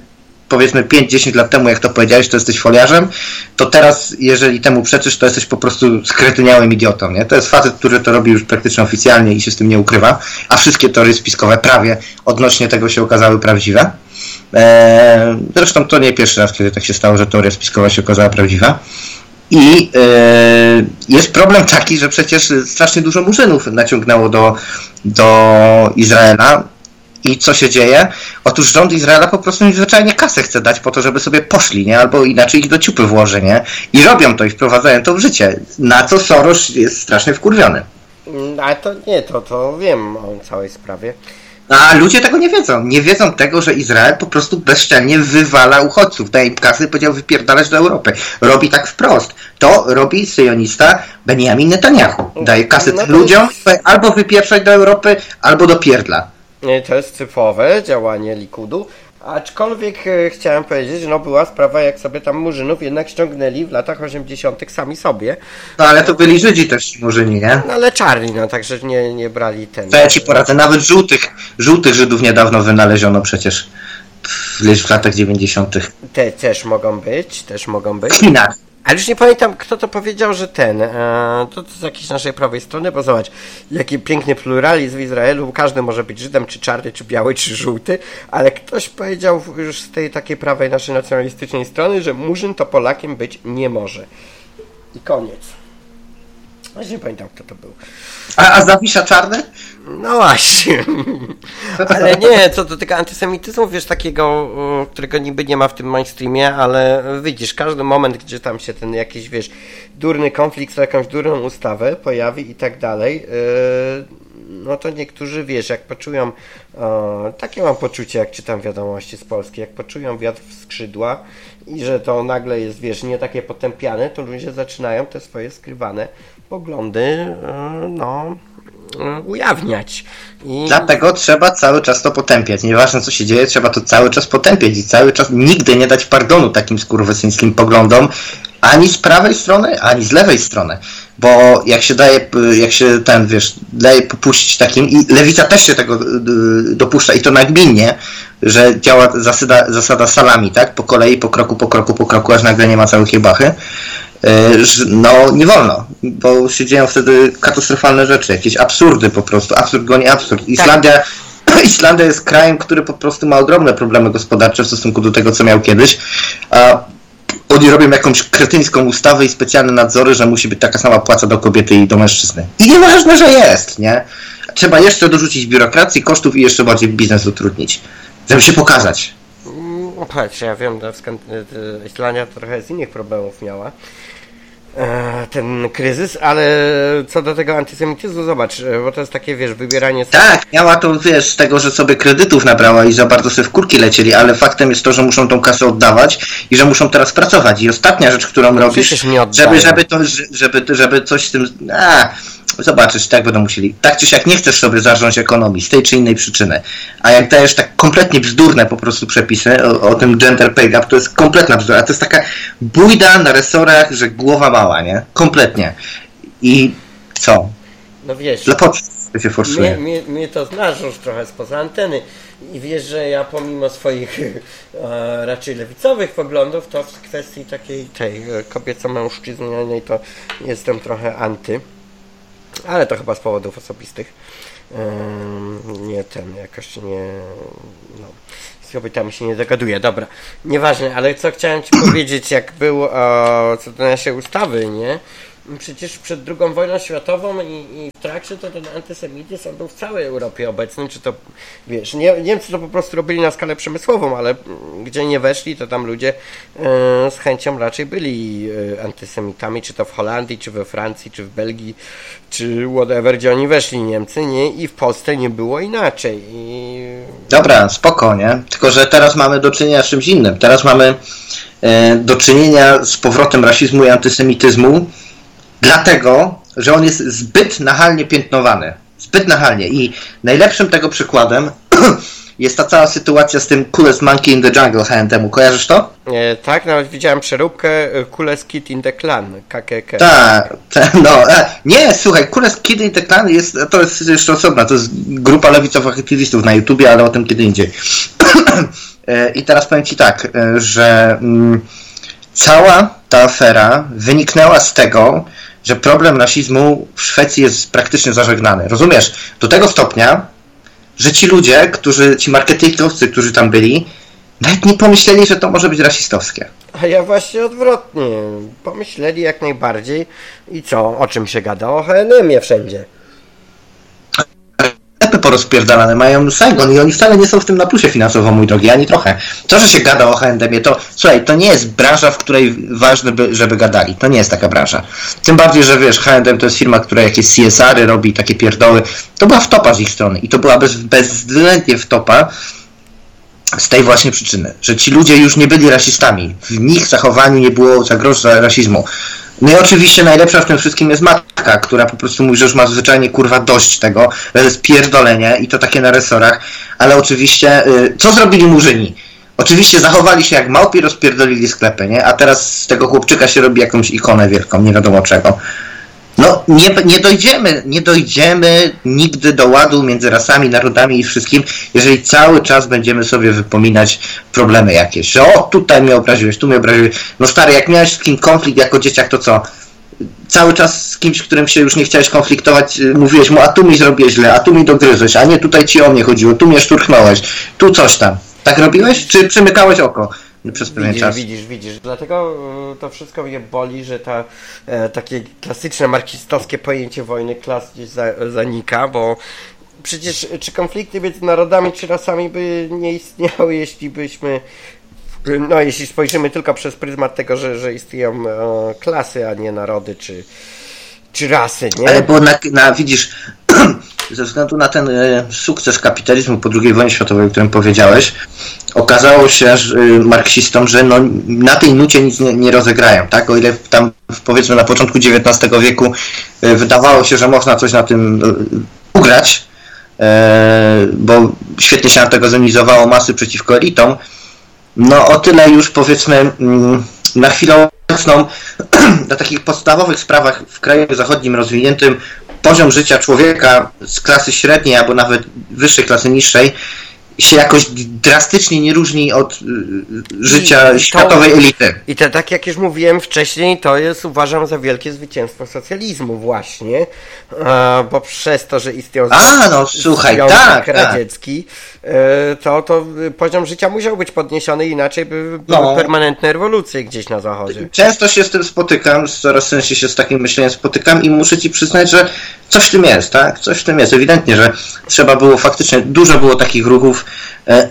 powiedzmy pięć dziesięć lat temu, jak to powiedziałeś, to jesteś foliarzem, to teraz, jeżeli temu przeczysz, to jesteś po prostu skretyniałym idiotą, nie? To jest facet, który to robi już praktycznie oficjalnie i się z tym nie ukrywa, a wszystkie teorie spiskowe prawie odnośnie tego się okazały prawdziwe. Eee, zresztą to nie pierwszy raz, kiedy tak się stało, że teoria spiskowa się okazała prawdziwa. I e, jest problem taki, że przecież strasznie dużo murzynów naciągnęło do, do Izraela. I co się dzieje? Otóż rząd Izraela po prostu im zwyczajnie kasę chce dać po to, żeby sobie poszli, nie? Albo inaczej ich do ciupy włoży, nie? I robią to i wprowadzają to w życie. Na co Soros jest strasznie wkurwiony.
Ale to nie, to, to wiem o całej sprawie.
A ludzie tego nie wiedzą. Nie wiedzą tego, że Izrael po prostu bezczelnie wywala uchodźców. Daje im kasy i powiedział wypierdalać do Europy. Robi tak wprost. To robi syjonista Benjamin Netanyahu. Daje kasy
no
ludziom
jest...
albo wypieprzać do Europy, albo do pierdla.
To jest typowe działanie Likudu. Aczkolwiek e, chciałem powiedzieć, że no była sprawa, jak sobie tam murzynów jednak ściągnęli w latach osiemdziesiątych sami sobie.
No ale to byli Żydzi też ci murzyni, nie?
No ale czarni, no także nie, nie brali ten...
To ja ci poradzę, nawet żółtych, żółtych Żydów niedawno wynaleziono przecież w, w latach dziewięćdziesiątych.
Te też mogą być, też mogą być.
W Chinach.
Ale już nie pamiętam, kto to powiedział, że ten, e, to z jakiejś naszej prawej strony, bo zobacz, jaki piękny pluralizm w Izraelu, każdy może być Żydem, czy czarny, czy biały, czy żółty, ale ktoś powiedział już z tej takiej prawej naszej nacjonalistycznej strony, że Murzyn to Polakiem być nie może. I koniec. Już nie pamiętam, kto to był.
A, a Zawisza czarny?
No właśnie. Ale nie, co do tego antysemityzmu, wiesz, takiego, którego niby nie ma w tym mainstreamie, ale widzisz, każdy moment, gdzie tam się ten jakiś, wiesz, durny konflikt, jakąś durną ustawę pojawi i tak dalej, no to niektórzy, wiesz, jak poczują, takie mam poczucie, jak czytam wiadomości z Polski, jak poczują wiatr w skrzydła i że to nagle jest, wiesz, nie takie potępiane, to ludzie zaczynają te swoje skrywane poglądy, no, ujawniać. I...
Dlatego trzeba cały czas to potępiać. Nieważne co się dzieje, trzeba to cały czas potępiać i cały czas nigdy nie dać pardonu takim skurwysyńskim poglądom ani z prawej strony, ani z lewej strony. Bo jak się daje, jak się ten, wiesz, daje popuścić takim, i lewica też się tego dopuszcza i to nagminnie, że działa zasada, zasada salami, tak? Po kolei, po kroku, po kroku, po kroku, aż nagle nie ma całych jebachy. No nie wolno, bo się dzieją wtedy katastrofalne rzeczy, jakieś absurdy po prostu, absurd goni absurd. Islandia, tak. Islandia jest krajem, który po prostu ma ogromne problemy gospodarcze w stosunku do tego, co miał kiedyś, a oni robią jakąś kretyńską ustawę i specjalne nadzory, że musi być taka sama płaca do kobiety i do mężczyzny. I nieważne, że jest, nie? Trzeba jeszcze dorzucić biurokracji, kosztów i jeszcze bardziej biznes utrudnić, żeby się pokazać.
Patrz, ja wiem, że Islandia trochę z innych problemów miała ten kryzys, ale co do tego antysemityzmu, zobacz, bo to jest takie, wiesz, wybieranie...
Tak, miała to, wiesz, z tego, że sobie kredytów nabrała i za bardzo sobie w kurki lecieli, ale faktem jest to, że muszą tą kasę oddawać i że muszą teraz pracować. I ostatnia rzecz, którą no, robisz, żeby, żeby, to, żeby, żeby coś z tym... A, zobaczysz, tak będą musieli. Tak czy siak nie chcesz sobie zarządzić ekonomii z tej czy innej przyczyny. A jak dajesz tak kompletnie bzdurne po prostu przepisy o, o tym gender pay gap, to jest kompletna bzdura. A to jest taka bójda na resorach, że głowa mała, nie? Kompletnie. I co?
No wiesz...
Dla po co się forsuje?
Mnie, mnie, mnie to znasz już trochę spoza anteny i wiesz, że ja pomimo swoich e, raczej lewicowych poglądów, to w kwestii takiej tej kobieco-mężczyznianej to jestem trochę anty. Ale to chyba z powodów osobistych. Yy, nie ten, jakoś nie... No, z kobietami się nie dogaduję. Dobra, nieważne, ale co chciałem ci powiedzieć, jak było o, co do naszej ustawy, nie? Przecież przed drugą wojną światową i, i w trakcie to ten antysemityzm był w całej Europie obecny, czy to, wiesz, nie, Niemcy to po prostu robili na skalę przemysłową, ale gdzie nie weszli, to tam ludzie e, z chęcią raczej byli e, antysemitami, czy to w Holandii, czy we Francji, czy w Belgii, czy whatever, gdzie oni weszli, Niemcy, nie? I w Polsce nie było inaczej. I...
Dobra, spoko, nie? Tylko, że teraz mamy do czynienia z czymś innym. Teraz mamy e, do czynienia z powrotem rasizmu i antysemityzmu, dlatego, że on jest zbyt nachalnie piętnowany. Zbyt nachalnie. I najlepszym tego przykładem jest ta cała sytuacja z tym Coolest Monkey in the Jungle H and M. Kojarzysz to?
E, tak, nawet widziałem przeróbkę e, Coolest Kid in the Clan, K K K.
Tak, ta, no, e, nie, słuchaj, Coolest Kid in the Clan jest, to jest jeszcze osobna, to jest grupa lewicowych aktywistów na YouTubie, ale o tym kiedy indziej. e, I teraz powiem Ci tak, e, że mm, cała ta afera wyniknęła z tego, że problem rasizmu w Szwecji jest praktycznie zażegnany. Rozumiesz? Do tego stopnia, że ci ludzie, którzy, ci marketingowcy, którzy tam byli, nawet nie pomyśleli, że to może być rasistowskie.
A ja właśnie odwrotnie. Pomyśleli jak najbardziej. I co? O czym się gada? O H and M-ie wszędzie.
Sklepy porozpierdalane mają Saigon i oni wcale nie są w tym na plusie finansowo, mój drogi, ani trochę. To, że się gada o H and M-ie, to słuchaj, to nie jest branża, w której ważne, by, żeby gadali. To nie jest taka branża. Tym bardziej, że wiesz, H and M to jest firma, która jakieś C S R-y robi, takie pierdoły. To była wtopa z ich strony i to była bez, bezwzględnie wtopa z tej właśnie przyczyny, że ci ludzie już nie byli rasistami. W nich zachowaniu nie było zagrożenia rasizmu. No i oczywiście najlepsza w tym wszystkim jest matka, która po prostu mówi, że już ma zwyczajnie kurwa dość tego, że to jest pierdolenie i to takie na resorach, ale oczywiście, y, co zrobili murzyni? Oczywiście zachowali się jak małpi, rozpierdolili sklepy, nie? A teraz z tego chłopczyka się robi jakąś ikonę wielką, nie wiadomo czego. No, nie, nie dojdziemy, nie dojdziemy nigdy do ładu między rasami, narodami i wszystkim, jeżeli cały czas będziemy sobie wypominać problemy jakieś, że o, tutaj mnie obraziłeś, tu mnie obraziłeś. No stary, jak miałeś z kim konflikt jako dzieciak, to co? Cały czas z kimś, którym się już nie chciałeś konfliktować, mówiłeś mu, a tu mi zrobiłeś źle, a tu mi dogryzłeś, a nie tutaj ci o mnie chodziło, tu mnie szturchnąłeś, tu coś tam. Tak robiłeś? Czy przymykałeś oko? Przez pewien
widzisz,
czas.
widzisz, widzisz. Dlatego y, to wszystko mnie boli, że ta, e, takie klasyczne marksistowskie pojęcie wojny klas gdzieś za, zanika, bo przecież czy konflikty między narodami czy rasami by nie istniały, jeśli byśmy, no jeśli spojrzymy tylko przez pryzmat tego, że, że istnieją e, klasy, a nie narody czy, czy rasy, nie?
Ale bo na, na widzisz, ze względu na ten e, sukces kapitalizmu po drugiej wojnie światowej, o którym powiedziałeś, okazało się że, e, marksistom, że no, na tej nucie nic nie, nie rozegrają, tak? O ile tam powiedzmy na początku dziewiętnastego wieku e, wydawało się, że można coś na tym e, ugrać, e, bo świetnie się na tego zorganizowało masy przeciwko elitom, no o tyle już powiedzmy mm, na chwilę obecną na takich podstawowych sprawach w kraju zachodnim rozwiniętym poziom życia człowieka z klasy średniej albo nawet wyższej klasy niższej się jakoś drastycznie nie różni od y, życia I światowej to, elity.
I to, tak jak już mówiłem wcześniej, to jest, uważam, za wielkie zwycięstwo socjalizmu właśnie, e, bo przez to, że istniał
A, no słuchaj, tak,
radziecki, tak. E, to, to poziom życia musiał być podniesiony, inaczej by były no. permanentne rewolucje gdzieś na zachodzie.
Często się z tym spotykam, coraz częściej się z takim myśleniem spotykam i muszę ci przyznać, że coś w tym jest, tak? Coś w tym jest. Ewidentnie, że trzeba było faktycznie, dużo było takich ruchów, e,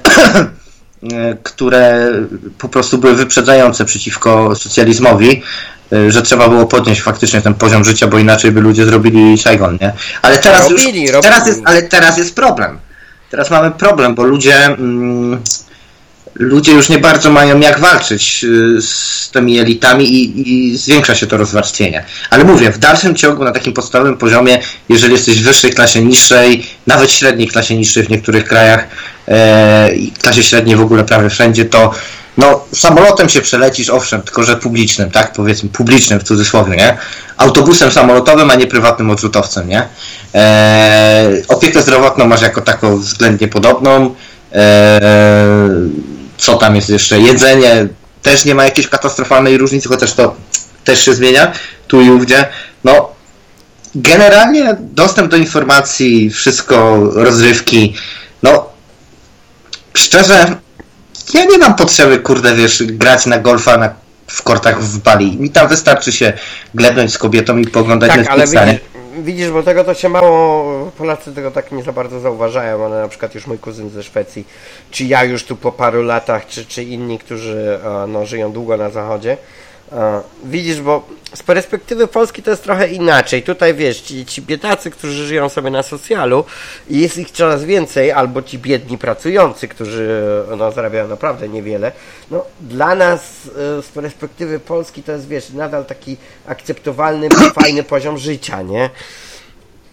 które po prostu były wyprzedzające przeciwko socjalizmowi, e, że trzeba było podnieść faktycznie ten poziom życia, bo inaczej by ludzie zrobili Saigon, nie? Ale teraz
robili,
już,
robili.
Teraz jest, ale teraz jest problem. Teraz mamy problem, bo ludzie... Mm, ludzie już nie bardzo mają jak walczyć z tymi elitami i, i zwiększa się to rozwarstwienie. Ale mówię, w dalszym ciągu na takim podstawowym poziomie, jeżeli jesteś w wyższej klasie niższej, nawet średniej klasie niższej w niektórych krajach e, i klasie średniej w ogóle prawie wszędzie, to no samolotem się przelecisz, owszem, tylko że publicznym, tak? Powiedzmy publicznym w cudzysłowie, nie? Autobusem samolotowym, a nie prywatnym odrzutowcem, nie? E, opiekę zdrowotną masz jako taką względnie podobną. E, co tam jest jeszcze? Jedzenie też nie ma jakiejś katastrofalnej różnicy, chociaż to też się zmienia tu i ówdzie. No, generalnie dostęp do informacji, wszystko, rozrywki, no szczerze, ja nie mam potrzeby, kurde, wiesz, grać na golfa na, w kortach w Bali. Mi tam wystarczy się glebnąć z kobietą i poglądać
tak,
Netflixa.
Ale widzisz, widzisz, bo tego to się mało, Polacy tego tak nie za bardzo zauważają, ale na przykład już mój kuzyn ze Szwecji, czy ja już tu po paru latach, czy, czy inni, którzy no, żyją długo na zachodzie, widzisz, bo z perspektywy Polski to jest trochę inaczej. Tutaj wiesz, ci, ci biedacy, którzy żyją sobie na socjalu i jest ich coraz więcej, albo ci biedni pracujący, którzy no, zarabiają naprawdę niewiele. No, dla nas z perspektywy Polski to jest, wiesz, nadal taki akceptowalny, fajny poziom życia, nie?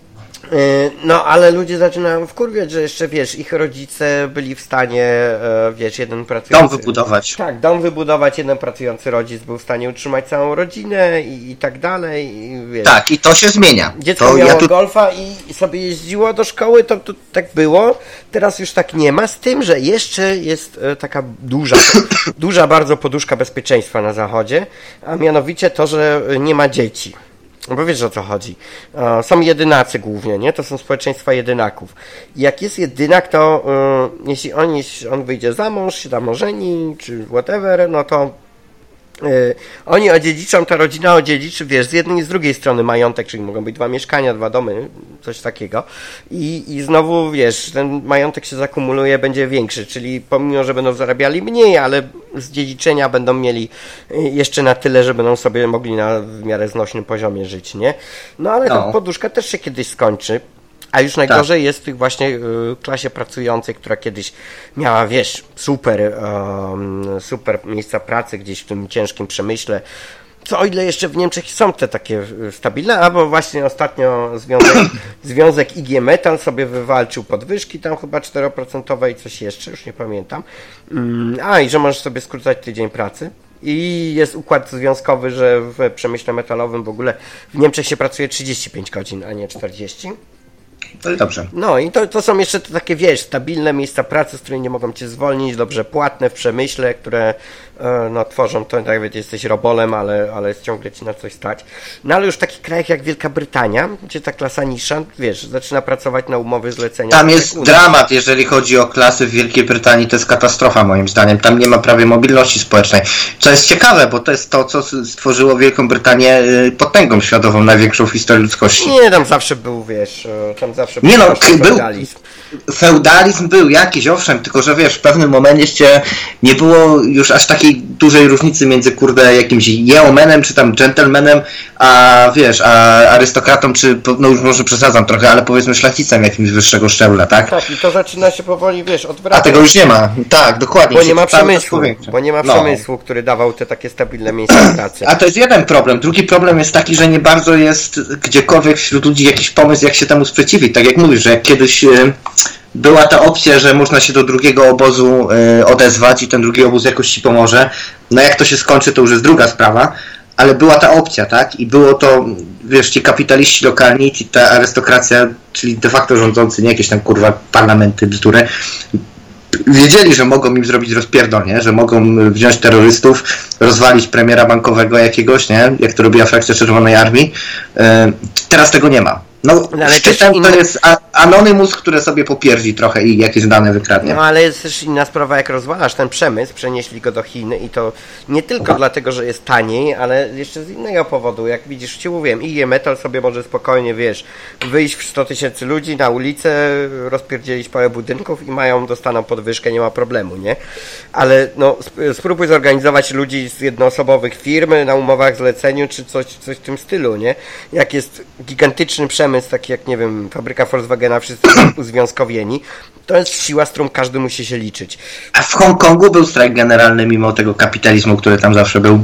No, ale ludzie zaczynają wkurwiać, że jeszcze, wiesz, ich rodzice byli w stanie, wiesz, jeden pracujący...
Dom wybudować.
Tak, dom wybudować, jeden pracujący rodzic był w stanie utrzymać całą rodzinę i, i tak dalej, i, wiesz...
Tak, i to się zmienia.
Dziecko
to
miało
ja tu...
golfa i sobie jeździło do szkoły, to, to tak było, teraz już tak nie ma, z tym, że jeszcze jest taka duża, duża bardzo poduszka bezpieczeństwa na zachodzie, a mianowicie to, że nie ma dzieci. Bo wiesz, o co chodzi. Są jedynacy głównie, nie? To są społeczeństwa jedynaków. I jak jest jedynak, to yy, jeśli on, jeśli on wyjdzie za mąż, się tam ożeni, czy whatever, no to yy, oni odziedziczą, ta rodzina odziedziczy, wiesz, z jednej i z drugiej strony majątek, czyli mogą być dwa mieszkania, dwa domy, coś takiego. I, i znowu, wiesz, ten majątek się zakumuluje, będzie większy, czyli pomimo, że będą zarabiali mniej, ale z dziedziczenia będą mieli jeszcze na tyle, że będą sobie mogli na w miarę znośnym poziomie żyć, nie? No ale no. Ta poduszka też się kiedyś skończy. A już najgorzej tak. jest w tych właśnie y, klasie pracującej, która kiedyś miała, wiesz, super, y, super miejsca pracy gdzieś w tym ciężkim przemyśle. Co o ile jeszcze w Niemczech są te takie stabilne, albo właśnie ostatnio związek, związek I G Metall sobie wywalczył podwyżki tam chyba cztery procent i coś jeszcze, już nie pamiętam. A i że możesz sobie skrócać tydzień pracy. I jest układ związkowy, że w przemyśle metalowym w ogóle w Niemczech się pracuje trzydzieści pięć godzin, a nie czterdzieści.
To dobrze.
No i to, to są jeszcze te takie, wiesz, stabilne miejsca pracy, z których nie mogą cię zwolnić, dobrze płatne w przemyśle, które e, no, tworzą to, nawet jesteś robolem, ale, ale ciągle ci na coś stać. No ale już w takich krajach jak Wielka Brytania, gdzie ta klasa niższa, wiesz, zaczyna pracować na umowy zlecenia.
Tam jest dramat, jeżeli chodzi o klasy w Wielkiej Brytanii, to jest katastrofa moim zdaniem. Tam nie ma prawie mobilności społecznej. Co jest ciekawe, bo to jest to, co stworzyło Wielką Brytanię potęgą światową, największą w historii ludzkości.
Nie, tam zawsze był, wiesz, tam zawsze
nie
był
no, był,
feudalizm.
Feudalizm był jakiś, owszem, tylko że wiesz, w pewnym momencie nie było już aż takiej dużej różnicy między, kurde, jakimś yeomanem, czy tam gentlemanem, a wiesz, a arystokratą, czy, no już może przesadzam trochę, ale powiedzmy szlachcicem jakimś wyższego szczebla, tak?
Tak, i to zaczyna się powoli, wiesz, odwracać.
A tego już nie ma, tak, dokładnie.
Bo nie ma przemysłu, bo nie ma przemysłu, no. który dawał te takie stabilne miejsca pracy.
A to jest jeden problem. Drugi problem jest taki, że nie bardzo jest gdziekolwiek wśród ludzi jakiś pomysł, jak się temu sprzeciwić. Tak jak mówisz, że jak kiedyś y, była ta opcja, że można się do drugiego obozu y, odezwać i ten drugi obóz jakoś ci pomoże. No jak to się skończy, to już jest druga sprawa. Ale była ta opcja, tak? I było to, wiesz, ci kapitaliści lokalni, ci ta arystokracja, czyli de facto rządzący, nie jakieś tam kurwa parlamenty, bzdury, wiedzieli, że mogą im zrobić rozpierdol, nie? Że mogą wziąć terrorystów, rozwalić premiera bankowego jakiegoś, nie? Jak to robiła frakcja Czerwonej Armii. Yy, teraz tego nie ma. No, no szczytem inna... to jest Anonymous, które sobie popierdzi trochę i jakieś dane wykradnie.
No, ale jest też inna sprawa, jak rozwalasz ten przemysł, przenieśli go do Chin i to nie tylko dlatego, że jest taniej, ale jeszcze z innego powodu. Jak widzisz, ci mówiłem, I G Metall sobie może spokojnie, wiesz, wyjść w sto tysięcy ludzi na ulicę, rozpierdzielić parę budynków i mają, dostaną podwyżkę, nie ma problemu, nie? Ale no, spróbuj zorganizować ludzi z jednoosobowych firm na umowach zleceniu, czy coś, coś w tym stylu, nie? Jak jest gigantyczny przemysł, taki jak, nie wiem, fabryka Volkswagena, wszyscy są uzwiązkowieni, to jest siła, z którą każdy musi się liczyć.
A w Hongkongu był strajk generalny mimo tego kapitalizmu, który tam zawsze był?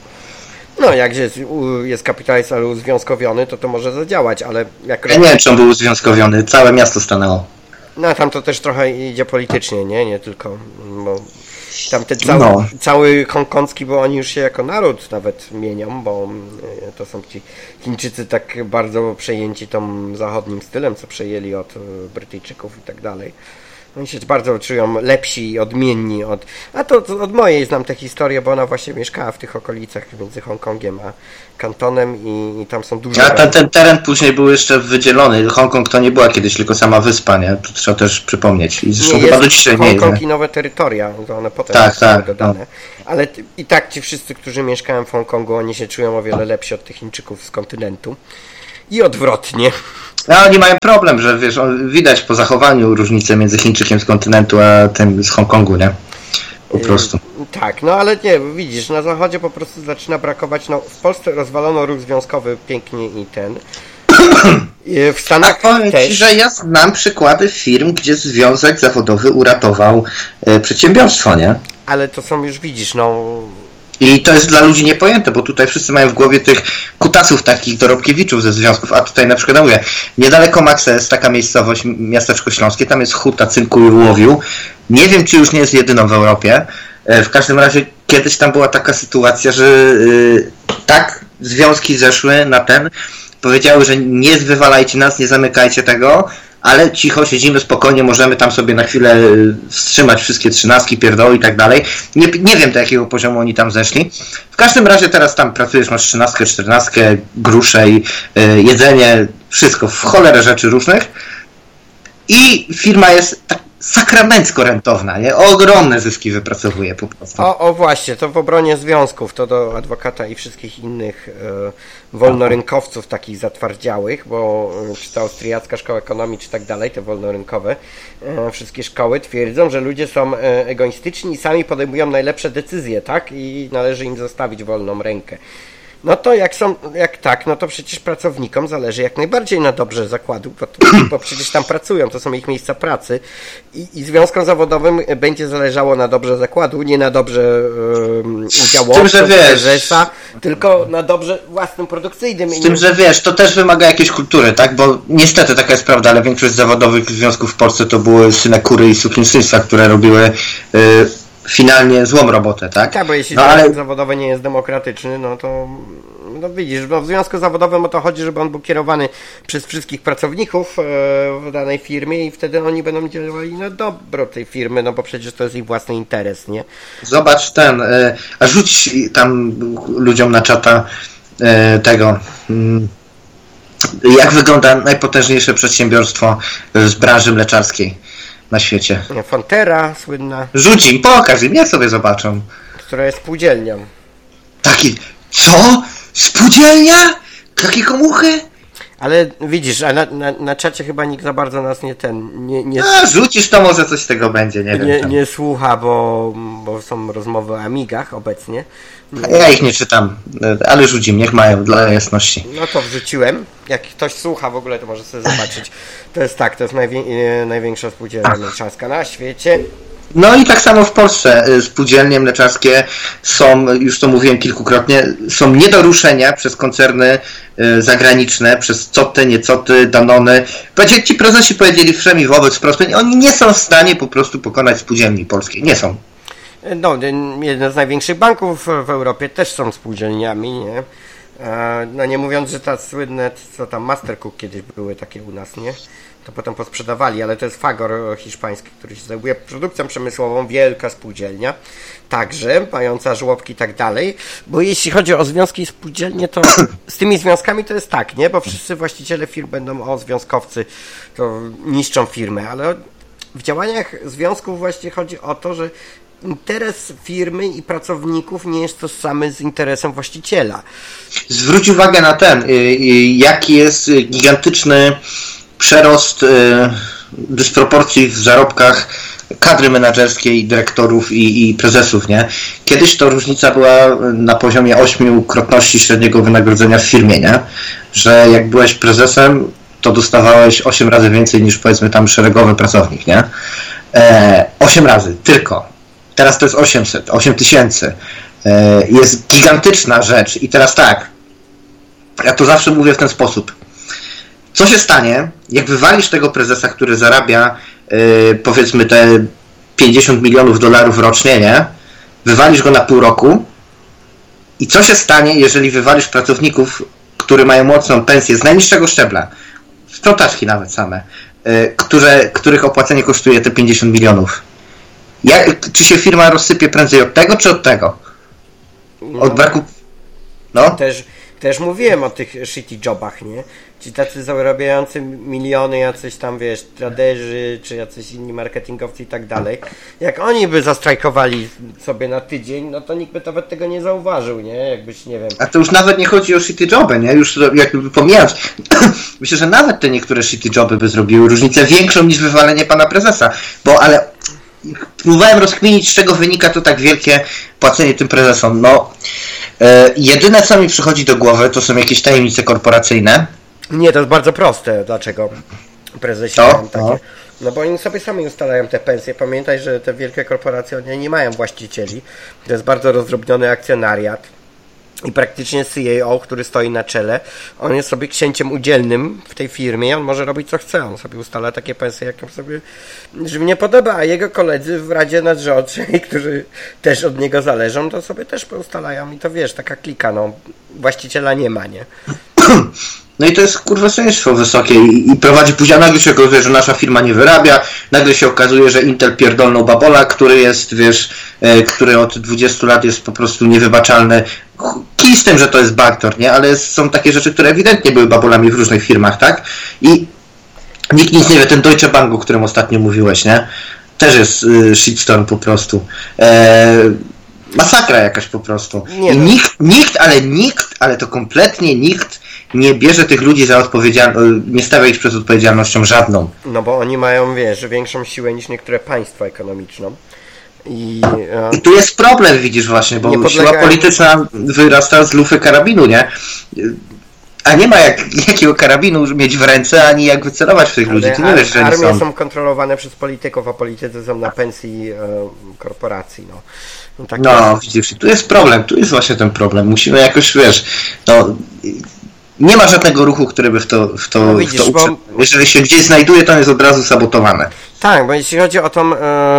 No, jak jest, jest kapitalizm, ale uzwiązkowiony, to to może zadziałać, ale jak...
Ja nie wiem, czy on był uzwiązkowiony, całe miasto stanęło.
No, tam to też trochę idzie politycznie, nie? Nie tylko, bo tam ten cały,
no.
cały hongkongski, bo oni już się jako naród nawet mienią, bo to są ci Chińczycy tak bardzo przejęci tą zachodnim stylem, co przejęli od Brytyjczyków i tak dalej. Oni się bardzo czują lepsi i odmienni od... A to, to od mojej znam tę historię, bo ona właśnie mieszkała w tych okolicach między Hongkongiem a Kantonem i, i tam są duże...
A ten, ten teren później był jeszcze wydzielony. Hongkong to nie była kiedyś tylko sama wyspa, nie? To trzeba też przypomnieć. I zresztą
nie,
chyba
jest
do dzisiaj
Hongkong
nie jest.
i nowe terytoria, to one potem
tak,
zostały
tak,
dodane.
tak.
Ale t- i tak ci wszyscy, którzy mieszkają w Hongkongu, oni się czują o wiele lepsi od tych Chińczyków z kontynentu. I odwrotnie.
A oni mają problem, że wiesz, widać po zachowaniu różnicę między Chińczykiem z kontynentu, a tym z Hongkongu, nie? Po prostu.
Yy, tak, no ale nie, widzisz, na zachodzie po prostu zaczyna brakować, no w Polsce rozwalono ruch związkowy pięknie i ten. Yy, w Stanach
a powiem
też.
Ci, że ja znam przykłady firm, gdzie związek zawodowy uratował e, przedsiębiorstwo, nie?
Ale to są już, widzisz, no...
I to jest dla ludzi niepojęte, bo tutaj wszyscy mają w głowie tych kutasów takich dorobkiewiczów ze związków, a tutaj na przykład ja mówię, niedaleko Maxa jest taka miejscowość, miasteczko śląskie, tam jest huta cynku i łowiu. Nie wiem, czy już nie jest jedyną w Europie. W każdym razie kiedyś tam była taka sytuacja, że yy, tak związki zeszły na ten, powiedziały, że nie wywalajcie nas, nie zamykajcie tego, ale cicho, siedzimy spokojnie, możemy tam sobie na chwilę wstrzymać wszystkie trzynastki, pierdoły i tak dalej. Nie, nie wiem, do jakiego poziomu oni tam zeszli. W każdym razie teraz tam pracujesz, masz trzynastkę, czternastkę, grusze i y, jedzenie, wszystko, w cholerę rzeczy różnych. I firma jest tak sakramencko rentowna, nie? Ogromne zyski wypracowuje po prostu.
O, o właśnie, to w obronie związków, to do adwokata i wszystkich innych e, wolnorynkowców takich zatwardziałych, bo e, czy to austriacka szkoła ekonomii, czy tak dalej, te wolnorynkowe, e, wszystkie szkoły twierdzą, że ludzie są e, egoistyczni i sami podejmują najlepsze decyzje, tak? I należy im zostawić wolną rękę. No to jak są, jak tak, no to przecież pracownikom zależy jak najbardziej na dobrze zakładu, bo, to, bo przecież tam pracują, to są ich miejsca pracy i, i związkom zawodowym będzie zależało na dobrze zakładu, nie na dobrze um, udziałowców, prezesa, tylko na dobrze własnym produkcyjnym.
Z tym, że wiesz, to też wymaga jakiejś kultury, tak, bo niestety taka jest prawda, ale większość zawodowych związków w Polsce to były synekury i sukienstwa, które robiły yy, finalnie złą robotę, tak?
Tak, bo jeśli
no,
związek
ale...
zawodowy nie jest demokratyczny, no to no widzisz, no w związku zawodowym o to chodzi, żeby on był kierowany przez wszystkich pracowników e, w danej firmie i wtedy oni będą działali na dobro tej firmy, no bo przecież to jest ich własny interes, nie?
Zobacz ten, e, a rzuć tam ludziom na czata e, tego, mm, jak wygląda najpotężniejsze przedsiębiorstwo z branży mleczarskiej na świecie.
Fontera słynna.
Rzuć im, pokaż im, niech sobie zobaczą.
Która jest spółdzielnią.
Taki, co? Spółdzielnia? Takie komuchy?
Ale widzisz, a na, na, na czacie chyba nikt za bardzo nas nie ten... Nie, nie,
a, rzucisz to, może coś z tego będzie, nie wiem.
Nie, nie słucha, bo, bo są rozmowy o Amigach obecnie.
Ja ich nie czytam, ale rzucim, niech mają dla jasności.
No to wrzuciłem. Jak ktoś słucha w ogóle, to może sobie zobaczyć. To jest tak, to jest najwię największa spółdzielnia mleczarska na świecie.
No i tak samo w Polsce spółdzielnie mleczarskie są, już to mówiłem kilkukrotnie, są nie do ruszenia przez koncerny zagraniczne, przez Coty, Niecoty, Danony. Ci prezesi powiedzieli wszemi wobec wprost, oni nie są w stanie po prostu pokonać spółdzielni polskiej, nie są.
No, jeden z największych banków w Europie też są spółdzielniami, nie? No nie mówiąc, że ta słynne, co tam Mastercook kiedyś były takie u nas, nie? To potem posprzedawali, ale to jest Fagor hiszpański, który się zajmuje produkcją przemysłową, wielka spółdzielnia, także mająca żłobki i tak dalej, bo jeśli chodzi o związki i spółdzielnie, to z tymi związkami to jest tak, nie? Bo wszyscy właściciele firm będą, o związkowcy, to niszczą firmę, ale w działaniach związków właśnie chodzi o to, że interes firmy i pracowników nie jest tożsamy z interesem właściciela.
Zwróć uwagę na ten, jaki jest gigantyczny przerost dysproporcji w zarobkach kadry menedżerskiej, dyrektorów i, i prezesów, nie? Kiedyś to różnica była na poziomie ośmiokrotności średniego wynagrodzenia w firmie, nie? Że jak byłeś prezesem, to dostawałeś osiem razy więcej niż powiedzmy tam szeregowy pracownik, nie? E, osiem razy, tylko. Teraz to jest osiemset, osiem tysięcy. E, jest gigantyczna rzecz. I teraz tak, ja to zawsze mówię w ten sposób. Co się stanie, jak wywalisz tego prezesa, który zarabia yy, powiedzmy te pięćdziesiąt milionów dolarów rocznie, nie? Wywalisz go na pół roku i co się stanie, jeżeli wywalisz pracowników, którzy mają mocną pensję z najniższego szczebla, sprzątaczki nawet same, yy, które, których opłacenie kosztuje te pięćdziesiąt milionów. Jak, czy się firma rozsypie prędzej od tego, czy od tego? Od braku... No?
Też, też mówiłem o tych shitty jobach, nie? Ci tacy zarabiający miliony, jacyś tam, wiesz, traderzy, czy jacyś inni marketingowcy i tak dalej. Jak oni by zastrajkowali sobie na tydzień, no to nikt by nawet tego nie zauważył, nie? Jakbyś, nie wiem...
A to już nawet nie chodzi o shitty joby, nie? Już jakby pomijając, myślę, że nawet te niektóre shitty joby by zrobiły różnicę większą niż wywalenie pana prezesa, bo ale... Próbowałem rozkminić, z czego wynika to tak wielkie płacenie tym prezesom. No, e, jedyne co mi przychodzi do głowy, to są jakieś tajemnice korporacyjne.
Nie, to jest bardzo proste. Dlaczego prezesi
to,
mają takie... No bo oni sobie sami ustalają te pensje. Pamiętaj, że te wielkie korporacje, one nie mają właścicieli. To jest bardzo rozdrobniony akcjonariat. I praktycznie C E O, który stoi na czele, on jest sobie księciem udzielnym w tej firmie i on może robić co chce. On sobie ustala takie pensje, jakie sobie żywnie podoba, a jego koledzy w Radzie Nadzorczej, którzy też od niego zależą, to sobie też poustalają. I to wiesz, taka klika, no właściciela nie ma, nie?
No i to jest kurwa sędztwo wysokie i, i prowadzi później, nagle się okazuje, że nasza firma nie wyrabia, nagle się okazuje, że Intel pierdolnął Babola, który jest, wiesz, e, który od dwudziestu lat jest po prostu niewybaczalny. Kij z tym, że to jest backdoor, nie? Ale są takie rzeczy, które ewidentnie były babolami w różnych firmach, tak? I nikt nic nie wie, ten Deutsche Bank, o którym ostatnio mówiłeś, nie? Też jest y, shitstorm po prostu. E, masakra jakaś po prostu. Nie I no. nikt, nikt, ale nikt, ale to kompletnie nikt nie bierze tych ludzi za odpowiedzialność, nie stawia ich przed odpowiedzialnością żadną.
No bo oni mają, wiesz, większą siłę niż niektóre państwa ekonomiczną. I, e...
I tu jest problem, widzisz właśnie, bo podlega... siła polityczna wyrasta z lufy karabinu, nie? A nie ma jak, jakiego karabinu mieć w ręce, ani jak wycelować w tych
Ale
ludzi. Ty nie wiesz, że
armie
są.
są kontrolowane przez polityków, a politycy są na pensji e, korporacji, no.
No, tak no widzisz, tu jest problem, tu jest właśnie ten problem. Musimy jakoś, wiesz, no... Nie ma żadnego ruchu, który by w to, w to, no widzisz, w to uprze... bo... Jeżeli się gdzieś znajduje, to jest od razu sabotowane.
Tak, bo jeśli chodzi o tą, e,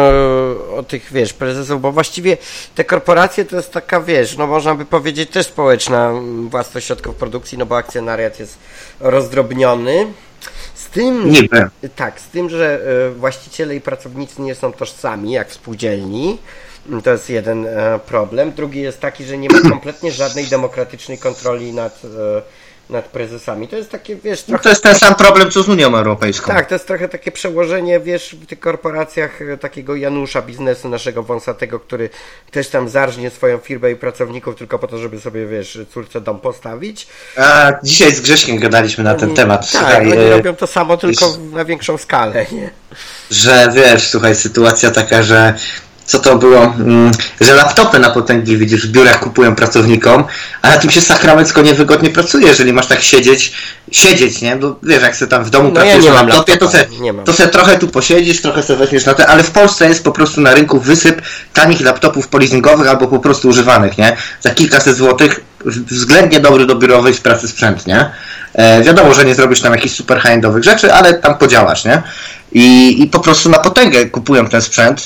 o tych, wiesz, prezesów, bo właściwie te korporacje to jest taka, wiesz, no można by powiedzieć też społeczna własność środków produkcji, no bo akcjonariat jest rozdrobniony. Z tym,
Niby.
Tak, z tym, że e, właściciele i pracownicy nie są tożsami, jak w spółdzielni. To jest jeden e, problem. Drugi jest taki, że nie ma kompletnie żadnej demokratycznej kontroli nad... E, nad prezesami. To jest takie, wiesz... Trochę...
No to jest ten sam problem, co z Unią Europejską.
Tak, to jest trochę takie przełożenie, wiesz, w tych korporacjach takiego Janusza biznesu naszego wąsatego, który też tam zarżnie swoją firmę i pracowników tylko po to, żeby sobie, wiesz, córce dom postawić.
A dzisiaj z Grześkiem gadaliśmy na ten
I,
temat.
Tak, słuchaj, oni e... robią to samo, tylko wiesz, na większą skalę, nie?
Że, wiesz, słuchaj, sytuacja taka, że co to było, że laptopy na potęgi, widzisz, w biurach kupują pracownikom, a na tym się sakramencko niewygodnie pracuje, jeżeli masz tak siedzieć, siedzieć, nie? Bo wiesz, jak sobie tam w domu no pracujesz ja na laptopie, to se, to se trochę tu posiedzisz, trochę sobie weźmiesz na te, ale w Polsce jest po prostu na rynku wysyp tanich laptopów polizingowych albo po prostu używanych, nie? Za kilkaset złotych, względnie dobry do biurowej z pracy sprzęt, nie? E, wiadomo, że nie zrobisz tam jakichś super high-endowych rzeczy, ale tam podziałasz, nie? I, i po prostu na potęgę kupują ten sprzęt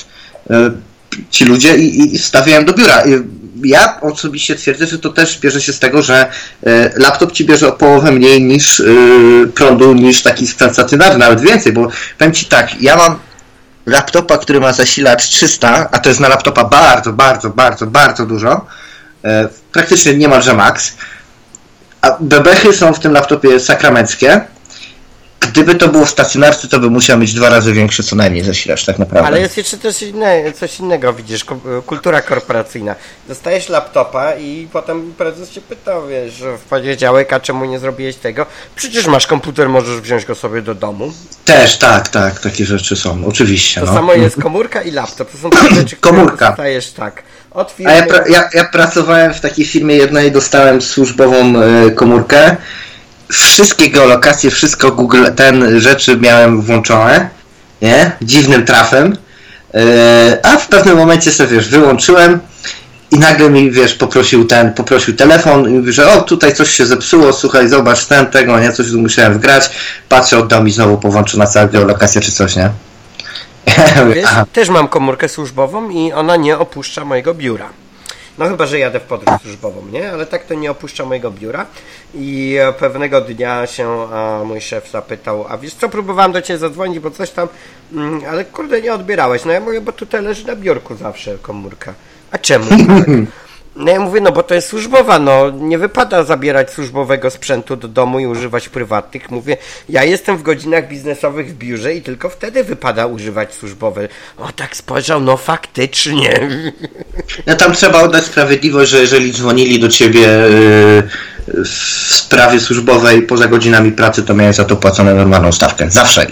ci ludzie i, i stawiają do biura. Ja osobiście twierdzę, że to też bierze się z tego, że laptop ci bierze o połowę mniej niż prądu, niż taki sprzęt stacjonarny, nawet więcej, bo powiem ci tak, ja mam laptopa, który ma zasilacz trzysta, a to jest na laptopa bardzo, bardzo, bardzo, bardzo dużo, praktycznie niemalże max, a bebechy są w tym laptopie sakramenckie. Gdyby to było w stacjonarce, to by musiał mieć dwa razy większy co najmniej zasilacz, tak naprawdę.
Ale jest jeszcze też inne, coś innego, widzisz, kultura korporacyjna. Dostajesz laptopa i potem prezes cię pyta, wiesz, w poniedziałek, a czemu nie zrobiłeś tego? Przecież masz komputer, możesz wziąć go sobie do domu.
Też, tak, tak, takie rzeczy są, oczywiście.
To
no.
samo jest komórka i laptop, to są te rzeczy, które
komórka.
dostajesz tak. Od firmy...
A ja, pra- ja, ja pracowałem w takiej firmie jednej, dostałem służbową y, komórkę. Wszystkie geolokacje, wszystko Google, ten rzeczy miałem włączone, nie? Dziwnym trafem, yy, a w pewnym momencie sobie, wiesz, wyłączyłem i nagle mi, wiesz, poprosił ten, poprosił telefon i mówi, że o, tutaj coś się zepsuło, słuchaj, zobacz ten, tego, nie? Coś tu musiałem wgrać, patrzę, oddał mi znowu powłączona cała geolokacja czy coś, nie?
Wiesz, też mam komórkę służbową i ona nie opuszcza mojego biura. No chyba, że jadę w podróż służbową, nie? Ale tak to nie opuszcza mojego biura. I pewnego dnia się a, mój szef zapytał, a wiesz co, próbowałem do ciebie zadzwonić, bo coś tam, mm, ale kurde, nie odbierałeś. No ja mówię, bo tutaj leży na biurku zawsze komórka. A czemu tak? No ja mówię, no bo to jest służbowa, no nie wypada zabierać służbowego sprzętu do domu i używać prywatnych. Mówię, ja jestem w godzinach biznesowych w biurze i tylko wtedy wypada używać służbowe. O, tak spojrzał, no faktycznie.
No tam trzeba oddać sprawiedliwość, że jeżeli dzwonili do ciebie yy, w sprawie służbowej poza godzinami pracy, to miałeś za to płacone normalną stawkę. Zawsze.